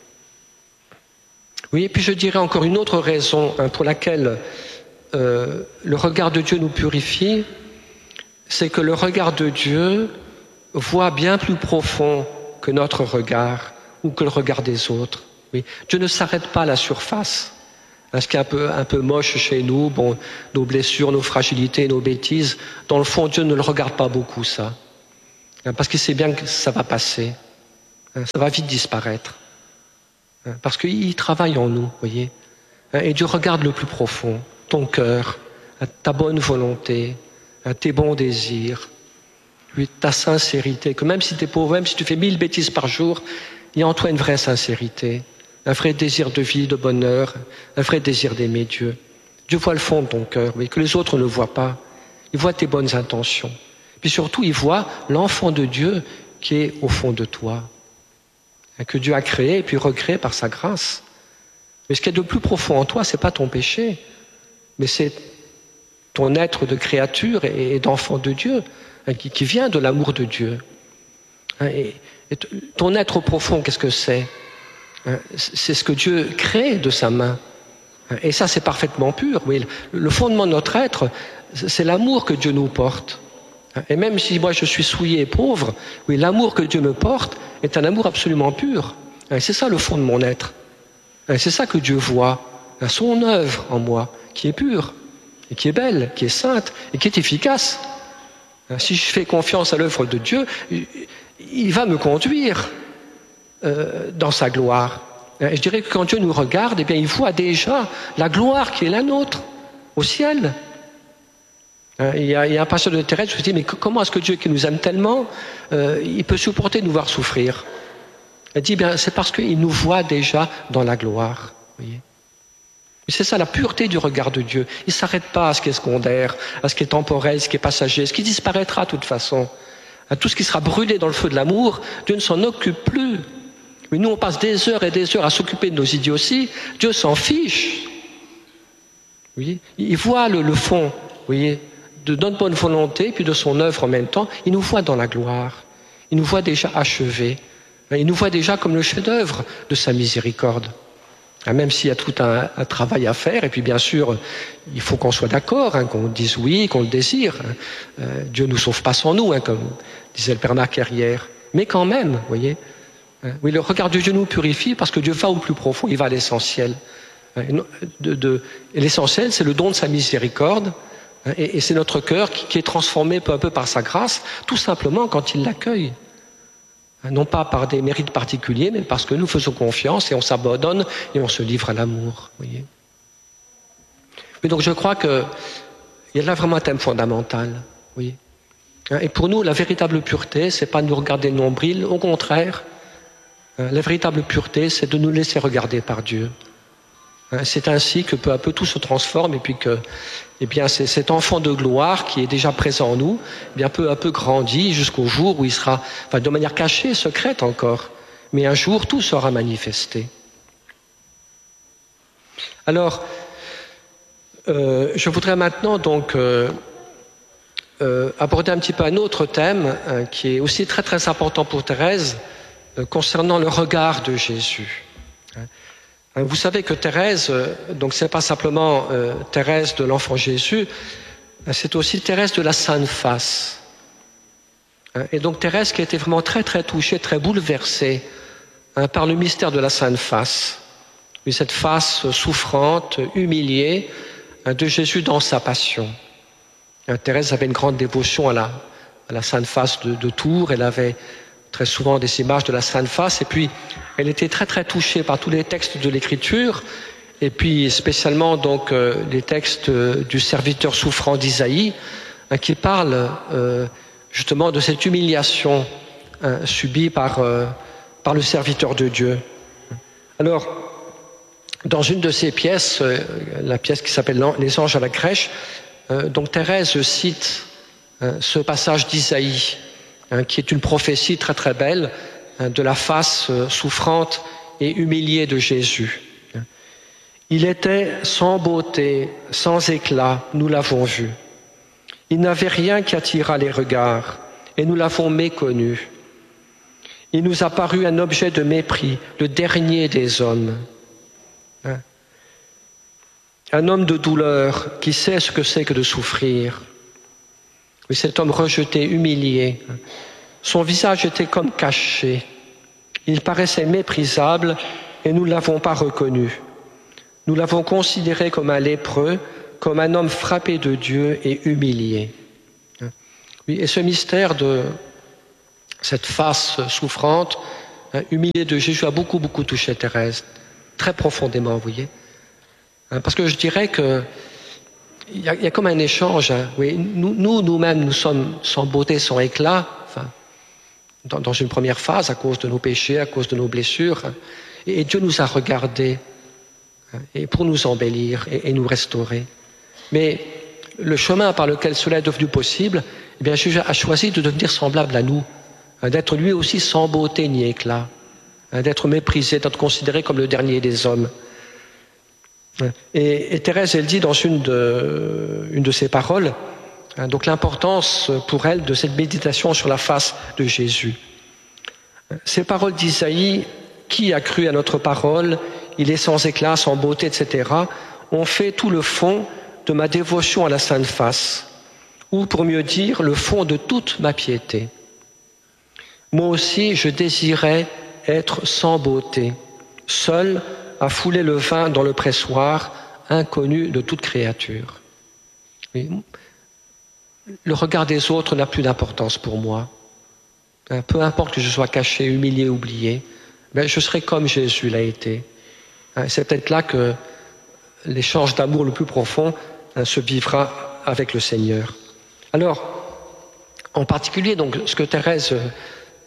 Oui, et puis je dirais encore une autre raison hein, pour laquelle euh, le regard de Dieu nous purifie, c'est que le regard de Dieu voit bien plus profond que notre regard ou que le regard des autres. Oui. Dieu ne s'arrête pas à la surface. Hein, ce qui est un peu, un peu moche chez nous, bon, nos blessures, nos fragilités, nos bêtises, dans le fond, Dieu ne le regarde pas beaucoup, ça. Hein, parce qu'il sait bien que ça va passer. Hein, ça va vite disparaître. Hein, parce qu'il travaille en nous, vous voyez. Hein, et Dieu regarde le plus profond, ton cœur, hein, ta bonne volonté, hein, tes bons désirs, oui, ta sincérité, que même si tu es pauvre, même si tu fais mille bêtises par jour, il y a en toi une vraie sincérité, un vrai désir de vie, de bonheur, un vrai désir d'aimer Dieu. Dieu voit le fond de ton cœur, oui, que les autres ne voient pas. Il voit tes bonnes intentions. Puis surtout, il voit l'enfant de Dieu qui est au fond de toi, que Dieu a créé et puis recréé par sa grâce. Mais ce qui est de plus profond en toi, ce n'est pas ton péché, mais c'est ton être de créature et d'enfant de Dieu, qui, qui vient de l'amour de Dieu. Et, et ton être profond, qu'est-ce que c'est? C'est ce que Dieu crée de sa main. Et ça, c'est parfaitement pur. Oui, le fondement de notre être, c'est l'amour que Dieu nous porte. Et même si moi je suis souillé et pauvre, oui, l'amour que Dieu me porte est un amour absolument pur. Et c'est ça le fond de mon être. Et c'est ça que Dieu voit, son œuvre en moi, qui est pure, et qui est belle, qui est sainte, et qui est efficace. Si je fais confiance à l'œuvre de Dieu, il va me conduire euh, dans sa gloire. Et je dirais que quand Dieu nous regarde, eh bien, il voit déjà la gloire qui est la nôtre, au ciel. Il y a, il y a un pasteur de Thérèse qui se dit, mais comment est-ce que Dieu qui nous aime tellement, euh, il peut supporter de nous voir souffrir? Elle dit, bien, c'est parce qu'il nous voit déjà dans la gloire. Voyez. Et c'est ça la pureté du regard de Dieu. Il ne s'arrête pas à ce qui est secondaire, à ce qui est temporel, ce qui est passager, ce qui disparaîtra de toute façon. À tout ce qui sera brûlé dans le feu de l'amour, Dieu ne s'en occupe plus. Mais nous, on passe des heures et des heures à s'occuper de nos idioties. Dieu s'en fiche. Vous voyez, il voit le, le fond, vous voyez, de notre bonne volonté, puis de son œuvre en même temps. Il nous voit dans la gloire. Il nous voit déjà achevés. Il nous voit déjà comme le chef-d'œuvre de sa miséricorde. Même s'il y a tout un, un travail à faire, et puis bien sûr, il faut qu'on soit d'accord, hein, qu'on dise oui, qu'on le désire. Euh, Dieu ne nous sauve pas sans nous, hein, comme disait le Père Marc hier. Mais quand même, vous voyez, hein, oui, le regard de Dieu nous purifie parce que Dieu va au plus profond, il va à l'essentiel. De, de, et l'essentiel, c'est le don de sa miséricorde, hein, et, et c'est notre cœur qui, qui est transformé peu à peu par sa grâce, tout simplement quand il l'accueille. Non pas par des mérites particuliers, mais parce que nous faisons confiance et on s'abandonne et on se livre à l'amour. Voyez. Mais donc je crois qu'il y a là vraiment un thème fondamental. Voyez. Et pour nous, la véritable pureté, ce n'est pas de nous regarder le nombril, au contraire, la véritable pureté, c'est de nous laisser regarder par Dieu. C'est ainsi que peu à peu tout se transforme et puis que eh bien, c'est cet enfant de gloire qui est déjà présent en nous, eh bien, peu à peu grandit jusqu'au jour où il sera, enfin, de manière cachée, secrète encore, mais un jour tout sera manifesté. Alors, euh, je voudrais maintenant donc euh, euh, aborder un petit peu un autre thème euh, qui est aussi très très important pour Thérèse, euh, concernant le regard de Jésus. Vous savez que Thérèse, donc c'est pas simplement euh, Thérèse de l'enfant Jésus, c'est aussi Thérèse de la Sainte Face. Et donc Thérèse qui a été vraiment très très touchée, très bouleversée hein, par le mystère de la Sainte Face. Et cette face souffrante, humiliée hein, de Jésus dans sa passion. Hein, Thérèse avait une grande dévotion à la, à la Sainte Face de, de Tours, elle avait très souvent des images de la Sainte Face, et puis elle était très très touchée par tous les textes de l'Écriture, et puis spécialement donc euh, les textes euh, du serviteur souffrant d'Isaïe, hein, qui parlent euh, justement de cette humiliation hein, subie par, euh, par le serviteur de Dieu. Alors, dans une de ces pièces, euh, la pièce qui s'appelle Les anges à la crèche, euh, donc Thérèse cite euh, ce passage d'Isaïe, Hein, qui est une prophétie très très belle hein, de la face euh, souffrante et humiliée de Jésus. Il était sans beauté, sans éclat, nous l'avons vu. Il n'avait rien qui attirât les regards, et nous l'avons méconnu. Il nous a paru un objet de mépris, le dernier des hommes. Hein. Un homme de douleur qui sait ce que c'est que de souffrir. Oui, cet homme rejeté, humilié, son visage était comme caché. Il paraissait méprisable et nous ne l'avons pas reconnu. Nous l'avons considéré comme un lépreux, comme un homme frappé de Dieu et humilié. Oui, et ce mystère de cette face souffrante, humiliée de Jésus a beaucoup, beaucoup touché Thérèse, très profondément, vous voyez. Parce que je dirais que Il y, a, il y a comme un échange. Hein. Oui, nous, nous, nous-mêmes, nous sommes sans beauté, sans éclat, enfin, dans, dans une première phase, à cause de nos péchés, à cause de nos blessures. Hein. Et, et Dieu nous a regardés hein, et pour nous embellir et, et nous restaurer. Mais le chemin par lequel cela est devenu possible, eh bien, Jésus a choisi de devenir semblable à nous, hein, d'être lui aussi sans beauté ni éclat, hein, d'être méprisé, d'être considéré comme le dernier des hommes. Et, et Thérèse, elle dit dans une de, une de ses paroles, hein, donc l'importance pour elle de cette méditation sur la face de Jésus. Ces paroles d'Isaïe, qui a cru à notre parole, il est sans éclat, sans beauté, et cetera, ont fait tout le fond de ma dévotion à la Sainte Face, ou pour mieux dire, le fond de toute ma piété. Moi aussi, je désirais être sans beauté, seul, à fouler le vin dans le pressoir, inconnu de toute créature. Oui. Le regard des autres n'a plus d'importance pour moi. Peu importe que je sois caché, humilié, oublié, mais je serai comme Jésus l'a été. C'est peut-être là que l'échange d'amour le plus profond se vivra avec le Seigneur. Alors, en particulier, donc, ce que Thérèse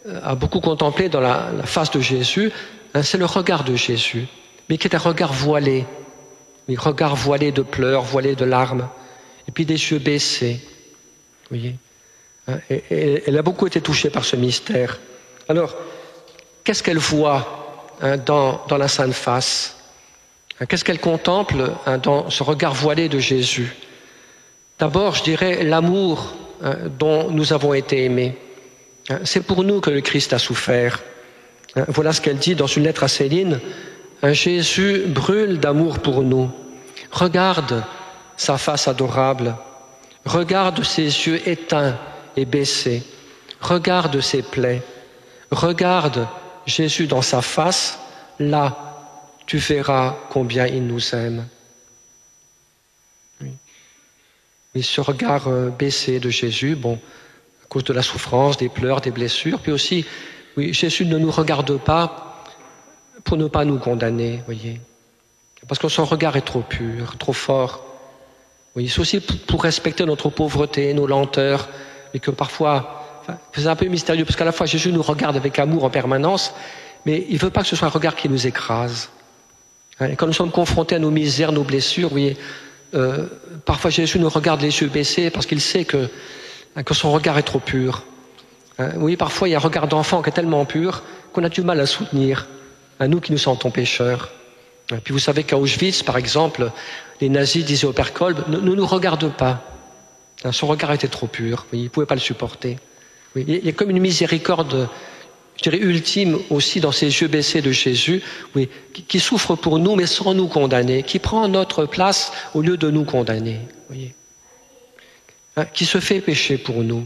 a beaucoup contemplé dans la, la face de Jésus, hein, c'est le regard de Jésus, mais qui est un regard voilé, un regard voilé de pleurs, voilé de larmes, et puis des yeux baissés. Vous voyez, hein, et, et, elle a beaucoup été touchée par ce mystère. Alors, qu'est-ce qu'elle voit hein, dans, dans la Sainte Face? hein, Qu'est-ce qu'elle contemple hein, dans ce regard voilé de Jésus? D'abord, je dirais l'amour hein, dont nous avons été aimés. Hein, c'est pour nous que le Christ a souffert. Hein, voilà ce qu'elle dit dans une lettre à Céline. Hein, Jésus brûle d'amour pour nous. Regarde sa face adorable. Regarde ses yeux éteints et baissés. Regarde ses plaies. Regarde Jésus dans sa face. Là, tu verras combien il nous aime. Oui. Et ce regard baissé de Jésus, bon, à cause de la souffrance, des pleurs, des blessures, puis aussi, oui, Jésus ne nous regarde pas pour ne pas nous condamner, voyez, parce que son regard est trop pur, trop fort. Oui, c'est aussi pour respecter notre pauvreté, nos lenteurs, et que parfois, enfin, c'est un peu mystérieux, parce qu'à la fois Jésus nous regarde avec amour en permanence, mais il ne veut pas que ce soit un regard qui nous écrase. Et quand nous sommes confrontés à nos misères, nos blessures, vous voyez, euh, parfois Jésus nous regarde les yeux baissés parce qu'il sait que, que son regard est trop pur. Hein, oui, parfois il y a un regard d'enfant qui est tellement pur qu'on a du mal à soutenir, à nous qui nous sentons pécheurs. Et puis vous savez qu'à Auschwitz, par exemple, les nazis disaient au père Kolb, ne, ne nous regarde pas. Hein, son regard était trop pur, oui, il ne pouvait pas le supporter. Oui, il y a comme une miséricorde, je dirais ultime aussi dans ces yeux baissés de Jésus, oui, qui, qui souffre pour nous mais sans nous condamner, qui prend notre place au lieu de nous condamner, voyez, hein, qui se fait pécher pour nous.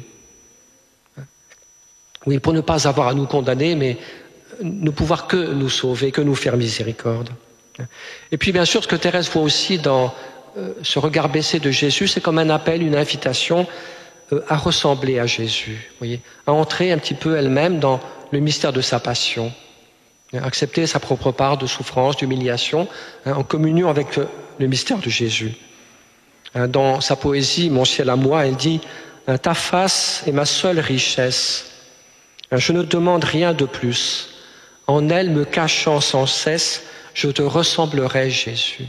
Oui, pour ne pas avoir à nous condamner, mais ne pouvoir que nous sauver, que nous faire miséricorde. Et puis bien sûr, ce que Thérèse voit aussi dans euh, ce regard baissé de Jésus, c'est comme un appel, une invitation euh, à ressembler à Jésus, voyez, à entrer un petit peu elle-même dans le mystère de sa passion, à accepter sa propre part de souffrance, d'humiliation, hein, en communion avec le, le mystère de Jésus. Hein, dans sa poésie « Mon ciel à moi », elle dit « Ta face est ma seule richesse. Je ne demande rien de plus. En elle me cachant sans cesse, je te ressemblerai, Jésus.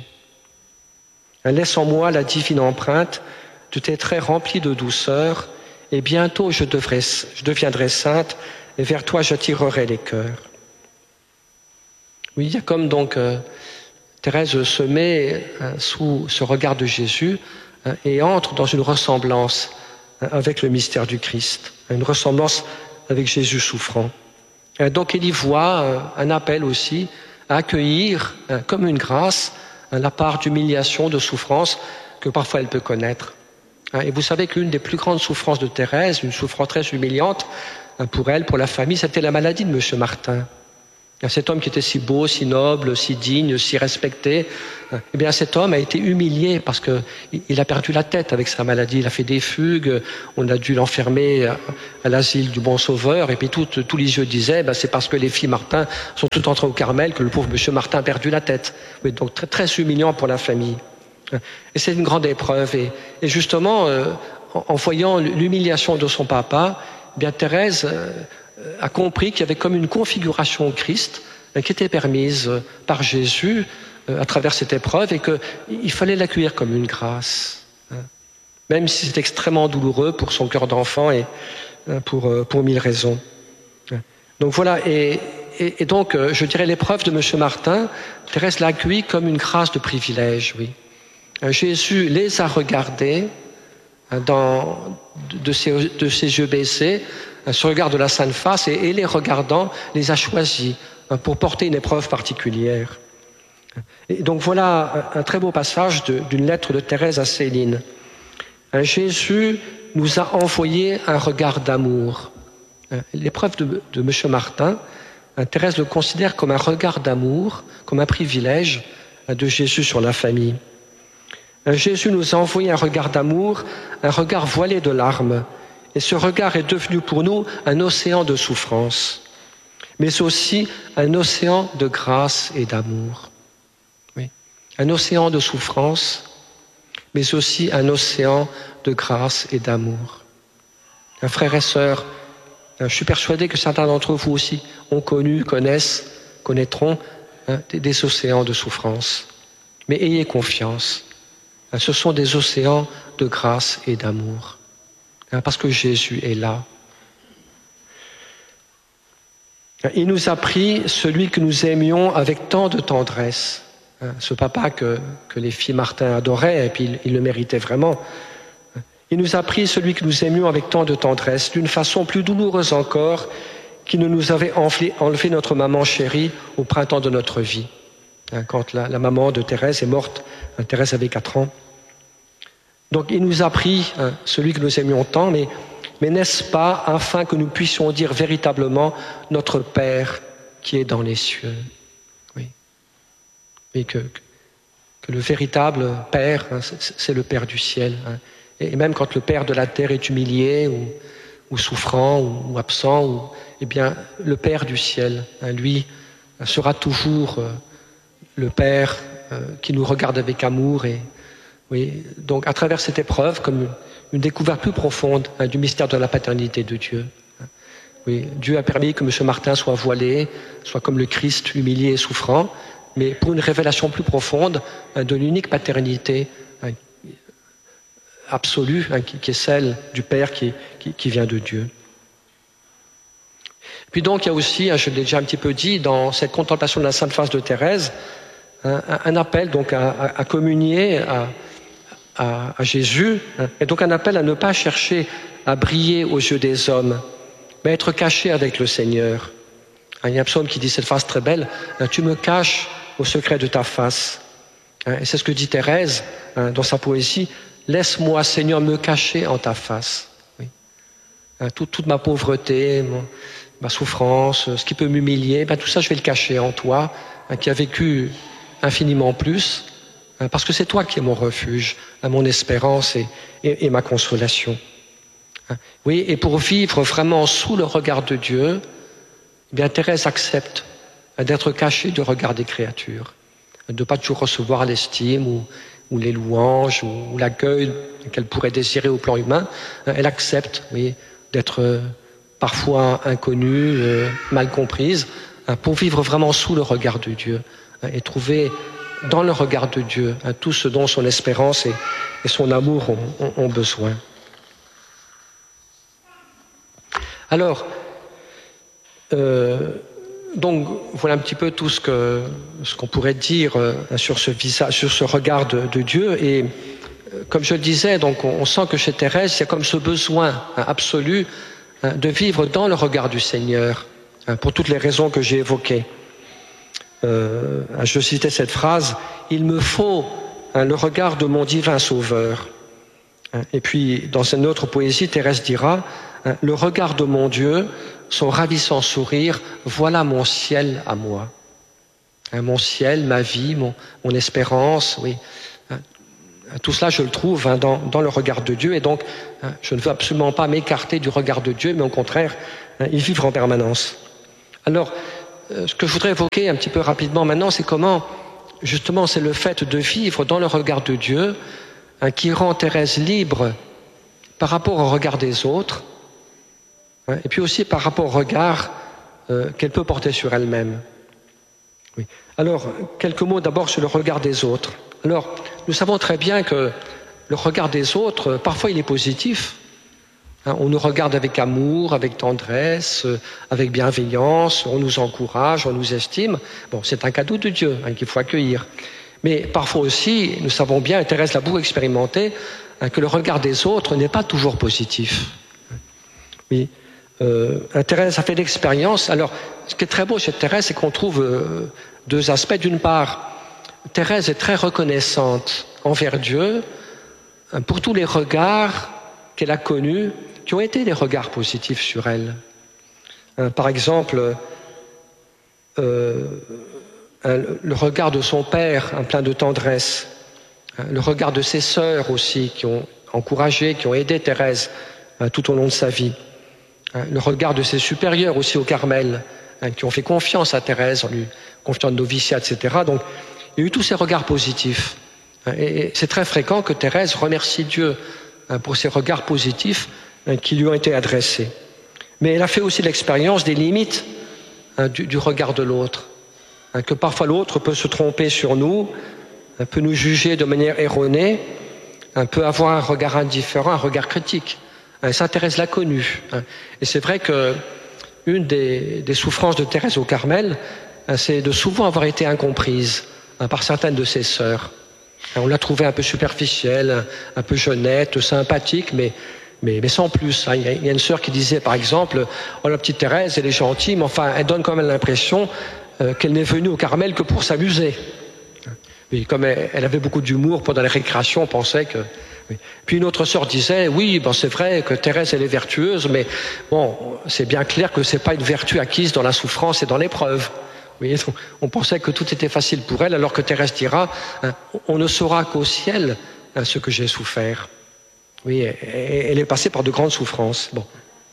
Laisse en moi la divine empreinte de tes traits remplis de douceur, et bientôt je, devrais, je deviendrai sainte, et vers toi j'attirerai les cœurs. » Oui, il y a comme donc euh, Thérèse se met euh, sous ce regard de Jésus euh, et entre dans une ressemblance euh, avec le mystère du Christ, une ressemblance avec Jésus souffrant. Et donc il y voit euh, un appel aussi à accueillir euh, comme une grâce euh, la part d'humiliation, de souffrance que parfois elle peut connaître. Et vous savez qu'une des plus grandes souffrances de Thérèse, une souffrance très humiliante pour elle, pour la famille, c'était la maladie de M. Martin. Cet homme qui était si beau, si noble, si digne, si respecté, eh bien cet homme a été humilié parce qu'il a perdu la tête avec sa maladie. Il a fait des fugues, on a dû l'enfermer à l'asile du Bon Sauveur, et puis tout, tous les yeux disaient ben, c'est parce que les filles Martin sont toutes entrées au Carmel que le pauvre M. Martin a perdu la tête. Oui, donc très, très humiliant pour la famille. Et c'est une grande épreuve. Et, et justement, euh, en, en voyant l'humiliation de son papa, eh bien Thérèse euh, a compris qu'il y avait comme une configuration au Christ euh, qui était permise euh, par Jésus euh, à travers cette épreuve, et qu'il fallait l'accueillir comme une grâce, hein, même si c'est extrêmement douloureux pour son cœur d'enfant et euh, pour, euh, pour mille raisons. Donc voilà, et, et, et donc euh, je dirais l'épreuve de M. Martin, Thérèse l'a accueilli comme une grâce de privilège, oui. Jésus les a regardés dans, de, ses, de ses yeux baissés, ce regard de la Sainte Face, et, et les regardant, les a choisis pour porter une épreuve particulière. Et donc voilà un, un très beau passage de, d'une lettre de Thérèse à Céline. Jésus nous a envoyé un regard d'amour. L'épreuve de, de M. Martin, Thérèse le considère comme un regard d'amour, comme un privilège de Jésus sur la famille. Jésus nous a envoyé un regard d'amour, un regard voilé de larmes. Et ce regard est devenu pour nous un océan de souffrance, mais aussi un océan de grâce et d'amour. Oui. Un océan de souffrance, mais aussi un océan de grâce et d'amour. Un frère et sœur, Je suis persuadé que certains d'entre vous aussi ont connu, connaissent, connaîtront hein, des, des océans de souffrance. Mais ayez confiance, hein, ce sont des océans de grâce et d'amour, hein, parce que Jésus est là. Il nous a pris celui que nous aimions avec tant de tendresse. Ce papa que, que les filles Martin adoraient, et puis il, il le méritait vraiment. Il nous a pris celui que nous aimions avec tant de tendresse, d'une façon plus douloureuse encore, qui ne nous avait enlevé, enlevé notre maman chérie au printemps de notre vie. Quand la, la maman de Thérèse est morte, Thérèse avait quatre ans. Donc il nous a pris celui que nous aimions tant, mais Mais n'est-ce pas afin que nous puissions dire véritablement notre Père qui est dans les cieux? Oui. Et que, que le véritable Père, hein, c'est le Père du ciel. Hein. Et même quand le Père de la terre est humilié ou, ou souffrant ou, ou absent, ou, eh bien, le Père du ciel, hein, lui, sera toujours euh, le Père euh, qui nous regarde avec amour. Et, oui, donc à travers cette épreuve, comme une découverte plus profonde hein, du mystère de la paternité de Dieu. Oui, Dieu a permis que M. Martin soit voilé, soit comme le Christ humilié et souffrant, mais pour une révélation plus profonde hein, de l'unique paternité hein, absolue hein, qui, qui est celle du Père qui, qui, qui vient de Dieu. Puis donc il y a aussi, hein, je l'ai déjà un petit peu dit, dans cette contemplation de la Sainte Face de Thérèse, hein, un appel donc à, à, à communier, à À, à Jésus, hein, et donc un appel à ne pas chercher à briller aux yeux des hommes, mais être caché avec le Seigneur. Hein, il y a un psaume qui dit cette phrase très belle, hein, tu me caches au secret de ta face. Hein, et c'est ce que dit Thérèse hein, dans sa poésie, laisse-moi Seigneur me cacher en ta face. Oui. Hein, tout, toute ma pauvreté, mon, ma souffrance, ce qui peut m'humilier, ben, tout ça je vais le cacher en toi, hein, qui a vécu infiniment plus, parce que c'est toi qui es mon refuge, mon espérance et, et, et ma consolation. Oui, et pour vivre vraiment sous le regard de Dieu, eh bien Thérèse accepte d'être cachée du regard des créatures, de ne pas toujours recevoir l'estime ou, ou les louanges ou, ou l'accueil qu'elle pourrait désirer au plan humain. Elle accepte, oui, d'être parfois inconnue, euh, mal comprise, pour vivre vraiment sous le regard de Dieu et trouver dans le regard de Dieu, hein, tout ce dont son espérance et, et son amour ont, ont, ont besoin. Alors, euh, donc voilà un petit peu tout ce que ce qu'on pourrait dire euh, sur ce visage, sur ce regard de, de Dieu. Et euh, comme je le disais, donc on, on sent que chez Thérèse, il y a comme ce besoin hein, absolu hein, de vivre dans le regard du Seigneur, hein, pour toutes les raisons que j'ai évoquées. Euh, je citais cette phrase, il me faut hein, le regard de mon divin sauveur. Hein, et puis, dans une autre poésie, Thérèse dira, hein, le regard de mon Dieu, son ravissant sourire, voilà mon ciel à moi. Hein, mon ciel, ma vie, mon, mon espérance, oui. Hein, tout cela, je le trouve hein, dans, dans le regard de Dieu. Et donc, hein, je ne veux absolument pas m'écarter du regard de Dieu, mais au contraire, hein, y vivre en permanence. Alors, ce que je voudrais évoquer un petit peu rapidement maintenant, c'est comment, justement, c'est le fait de vivre dans le regard de Dieu hein, qui rend Thérèse libre par rapport au regard des autres, hein, et puis aussi par rapport au regard euh, qu'elle peut porter sur elle-même. Oui. Alors, quelques mots d'abord sur le regard des autres. Alors, nous savons très bien que le regard des autres, parfois il est positif. On nous regarde avec amour, avec tendresse, avec bienveillance, on nous encourage, on nous estime. Bon, c'est un cadeau de Dieu hein, qu'il faut accueillir. Mais parfois aussi, nous savons bien, et Thérèse l'a beaucoup expérimenté, hein, que le regard des autres n'est pas toujours positif. Oui, euh, Thérèse a fait l'expérience. Alors, ce qui est très beau chez Thérèse, c'est qu'on trouve euh, deux aspects. D'une part, Thérèse est très reconnaissante envers Dieu hein, pour tous les regards qu'elle a connus, qui ont été des regards positifs sur elle. Hein, par exemple, euh, hein, le regard de son père, hein, plein de tendresse, hein, le regard de ses sœurs aussi, qui ont encouragé, qui ont aidé Thérèse hein, tout au long de sa vie, hein, le regard de ses supérieurs aussi au Carmel, hein, qui ont fait confiance à Thérèse, en lui confiant de noviciat, et cetera. Donc, il y a eu tous ces regards positifs. Hein, et, et c'est très fréquent que Thérèse remercie Dieu hein, pour ces regards positifs qui lui ont été adressés. Mais elle a fait aussi l'expérience des limites hein, du, du regard de l'autre, hein, que parfois l'autre peut se tromper sur nous, hein, peut nous juger de manière erronée, hein, peut avoir un regard indifférent, un regard critique. Hein, ça, Thérèse l'a connu. Hein. Et c'est vrai que une des, des souffrances de Thérèse au Carmel, hein, c'est de souvent avoir été incomprise hein, par certaines de ses sœurs. Hein, on l'a trouvée un peu superficielle, un peu jeunette, sympathique, mais Mais, mais sans plus. Hein. Il y a une sœur qui disait, par exemple, « Oh, la petite Thérèse, elle est gentille, mais enfin, elle donne quand même l'impression euh, qu'elle n'est venue au Carmel que pour s'amuser. » Oui, comme elle, elle avait beaucoup d'humour pendant les récréations, on pensait que... Oui. Puis une autre sœur disait, oui, bon, c'est vrai que Thérèse, elle est vertueuse, mais bon, c'est bien clair que ce n'est pas une vertu acquise dans la souffrance et dans l'épreuve. Oui, on pensait que tout était facile pour elle, alors que Thérèse dira, hein, on ne saura qu'au ciel hein, ce que j'ai souffert. Oui, elle est passée par de grandes souffrances. Bon.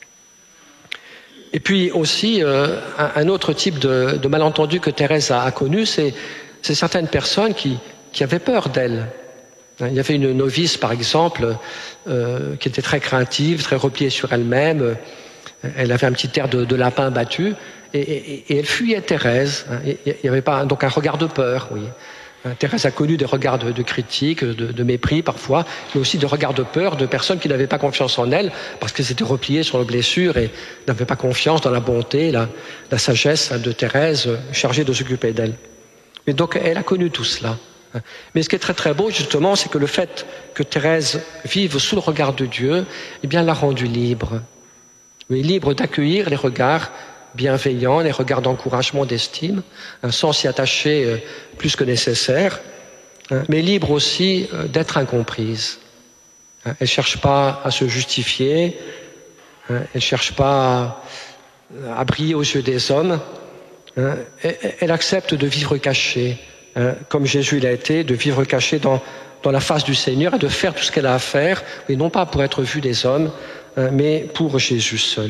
Et puis aussi, euh, un autre type de, de malentendu que Thérèse a, a connu, c'est, c'est certaines personnes qui, qui avaient peur d'elle. Il y avait une novice, par exemple, euh, qui était très craintive, très repliée sur elle-même. Elle avait un petit air de, de lapin battu, et, et, et elle fuyait Thérèse. Il y avait pas, donc un regard de peur, oui. Thérèse a connu des regards de, de critique, de, de mépris parfois, mais aussi de regards de peur de personnes qui n'avaient pas confiance en elle, parce qu'elles étaient repliées sur leurs blessures et n'avaient pas confiance dans la bonté, la, la sagesse de Thérèse, chargée de s'occuper d'elle. Et donc elle a connu tout cela. Mais ce qui est très très beau justement, c'est que le fait que Thérèse vive sous le regard de Dieu, eh bien l'a rendue libre. Oui, libre d'accueillir les regards bienveillant, les regards d'encouragement, d'estime, hein, sans s'y attacher euh, plus que nécessaire, hein, mais libre aussi euh, d'être incomprise. Hein, elle ne cherche pas à se justifier, hein, elle ne cherche pas à, à briller aux yeux des hommes, hein, elle, elle accepte de vivre cachée, hein, comme Jésus l'a été, de vivre cachée dans, dans la face du Seigneur et de faire tout ce qu'elle a à faire, mais non pas pour être vue des hommes, hein, mais pour Jésus seul.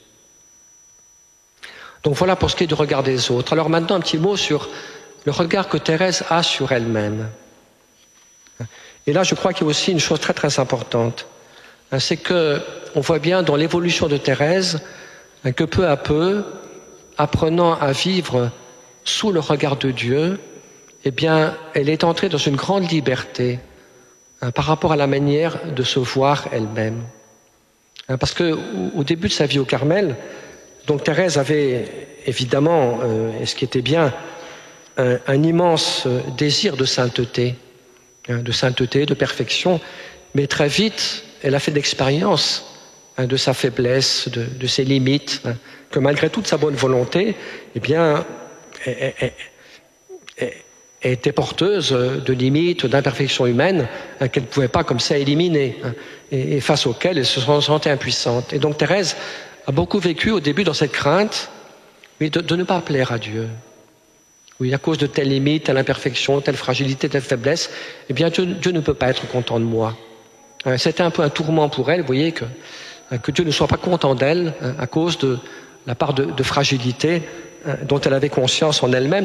Donc voilà pour ce qui est du regard des autres. Alors maintenant, un petit mot sur le regard que Thérèse a sur elle-même. Et là, je crois qu'il y a aussi une chose très très importante. C'est qu'on voit bien dans l'évolution de Thérèse que peu à peu, apprenant à vivre sous le regard de Dieu, eh bien, elle est entrée dans une grande liberté hein, par rapport à la manière de se voir elle-même. Hein, parce qu'au début de sa vie au Carmel, donc Thérèse avait évidemment, euh, et ce qui était bien, un, un immense désir de sainteté, hein, de sainteté, de perfection, mais très vite, elle a fait l'expérience hein, de sa faiblesse, de, de ses limites, hein, que malgré toute sa bonne volonté, eh bien, elle, elle, elle, elle était porteuse de limites, d'imperfections humaines hein, qu'elle ne pouvait pas comme ça éliminer, hein, et, et face auxquelles elle se sentait impuissante. Et donc Thérèse a beaucoup vécu au début dans cette crainte mais de, de ne pas plaire à Dieu. Oui, à cause de telles limites, telle imperfection, telle fragilité, telle faiblesse, eh bien Dieu, Dieu ne peut pas être content de moi. C'était un peu un tourment pour elle, vous voyez, que, que Dieu ne soit pas content d'elle à cause de la part de, de fragilité dont elle avait conscience en elle-même.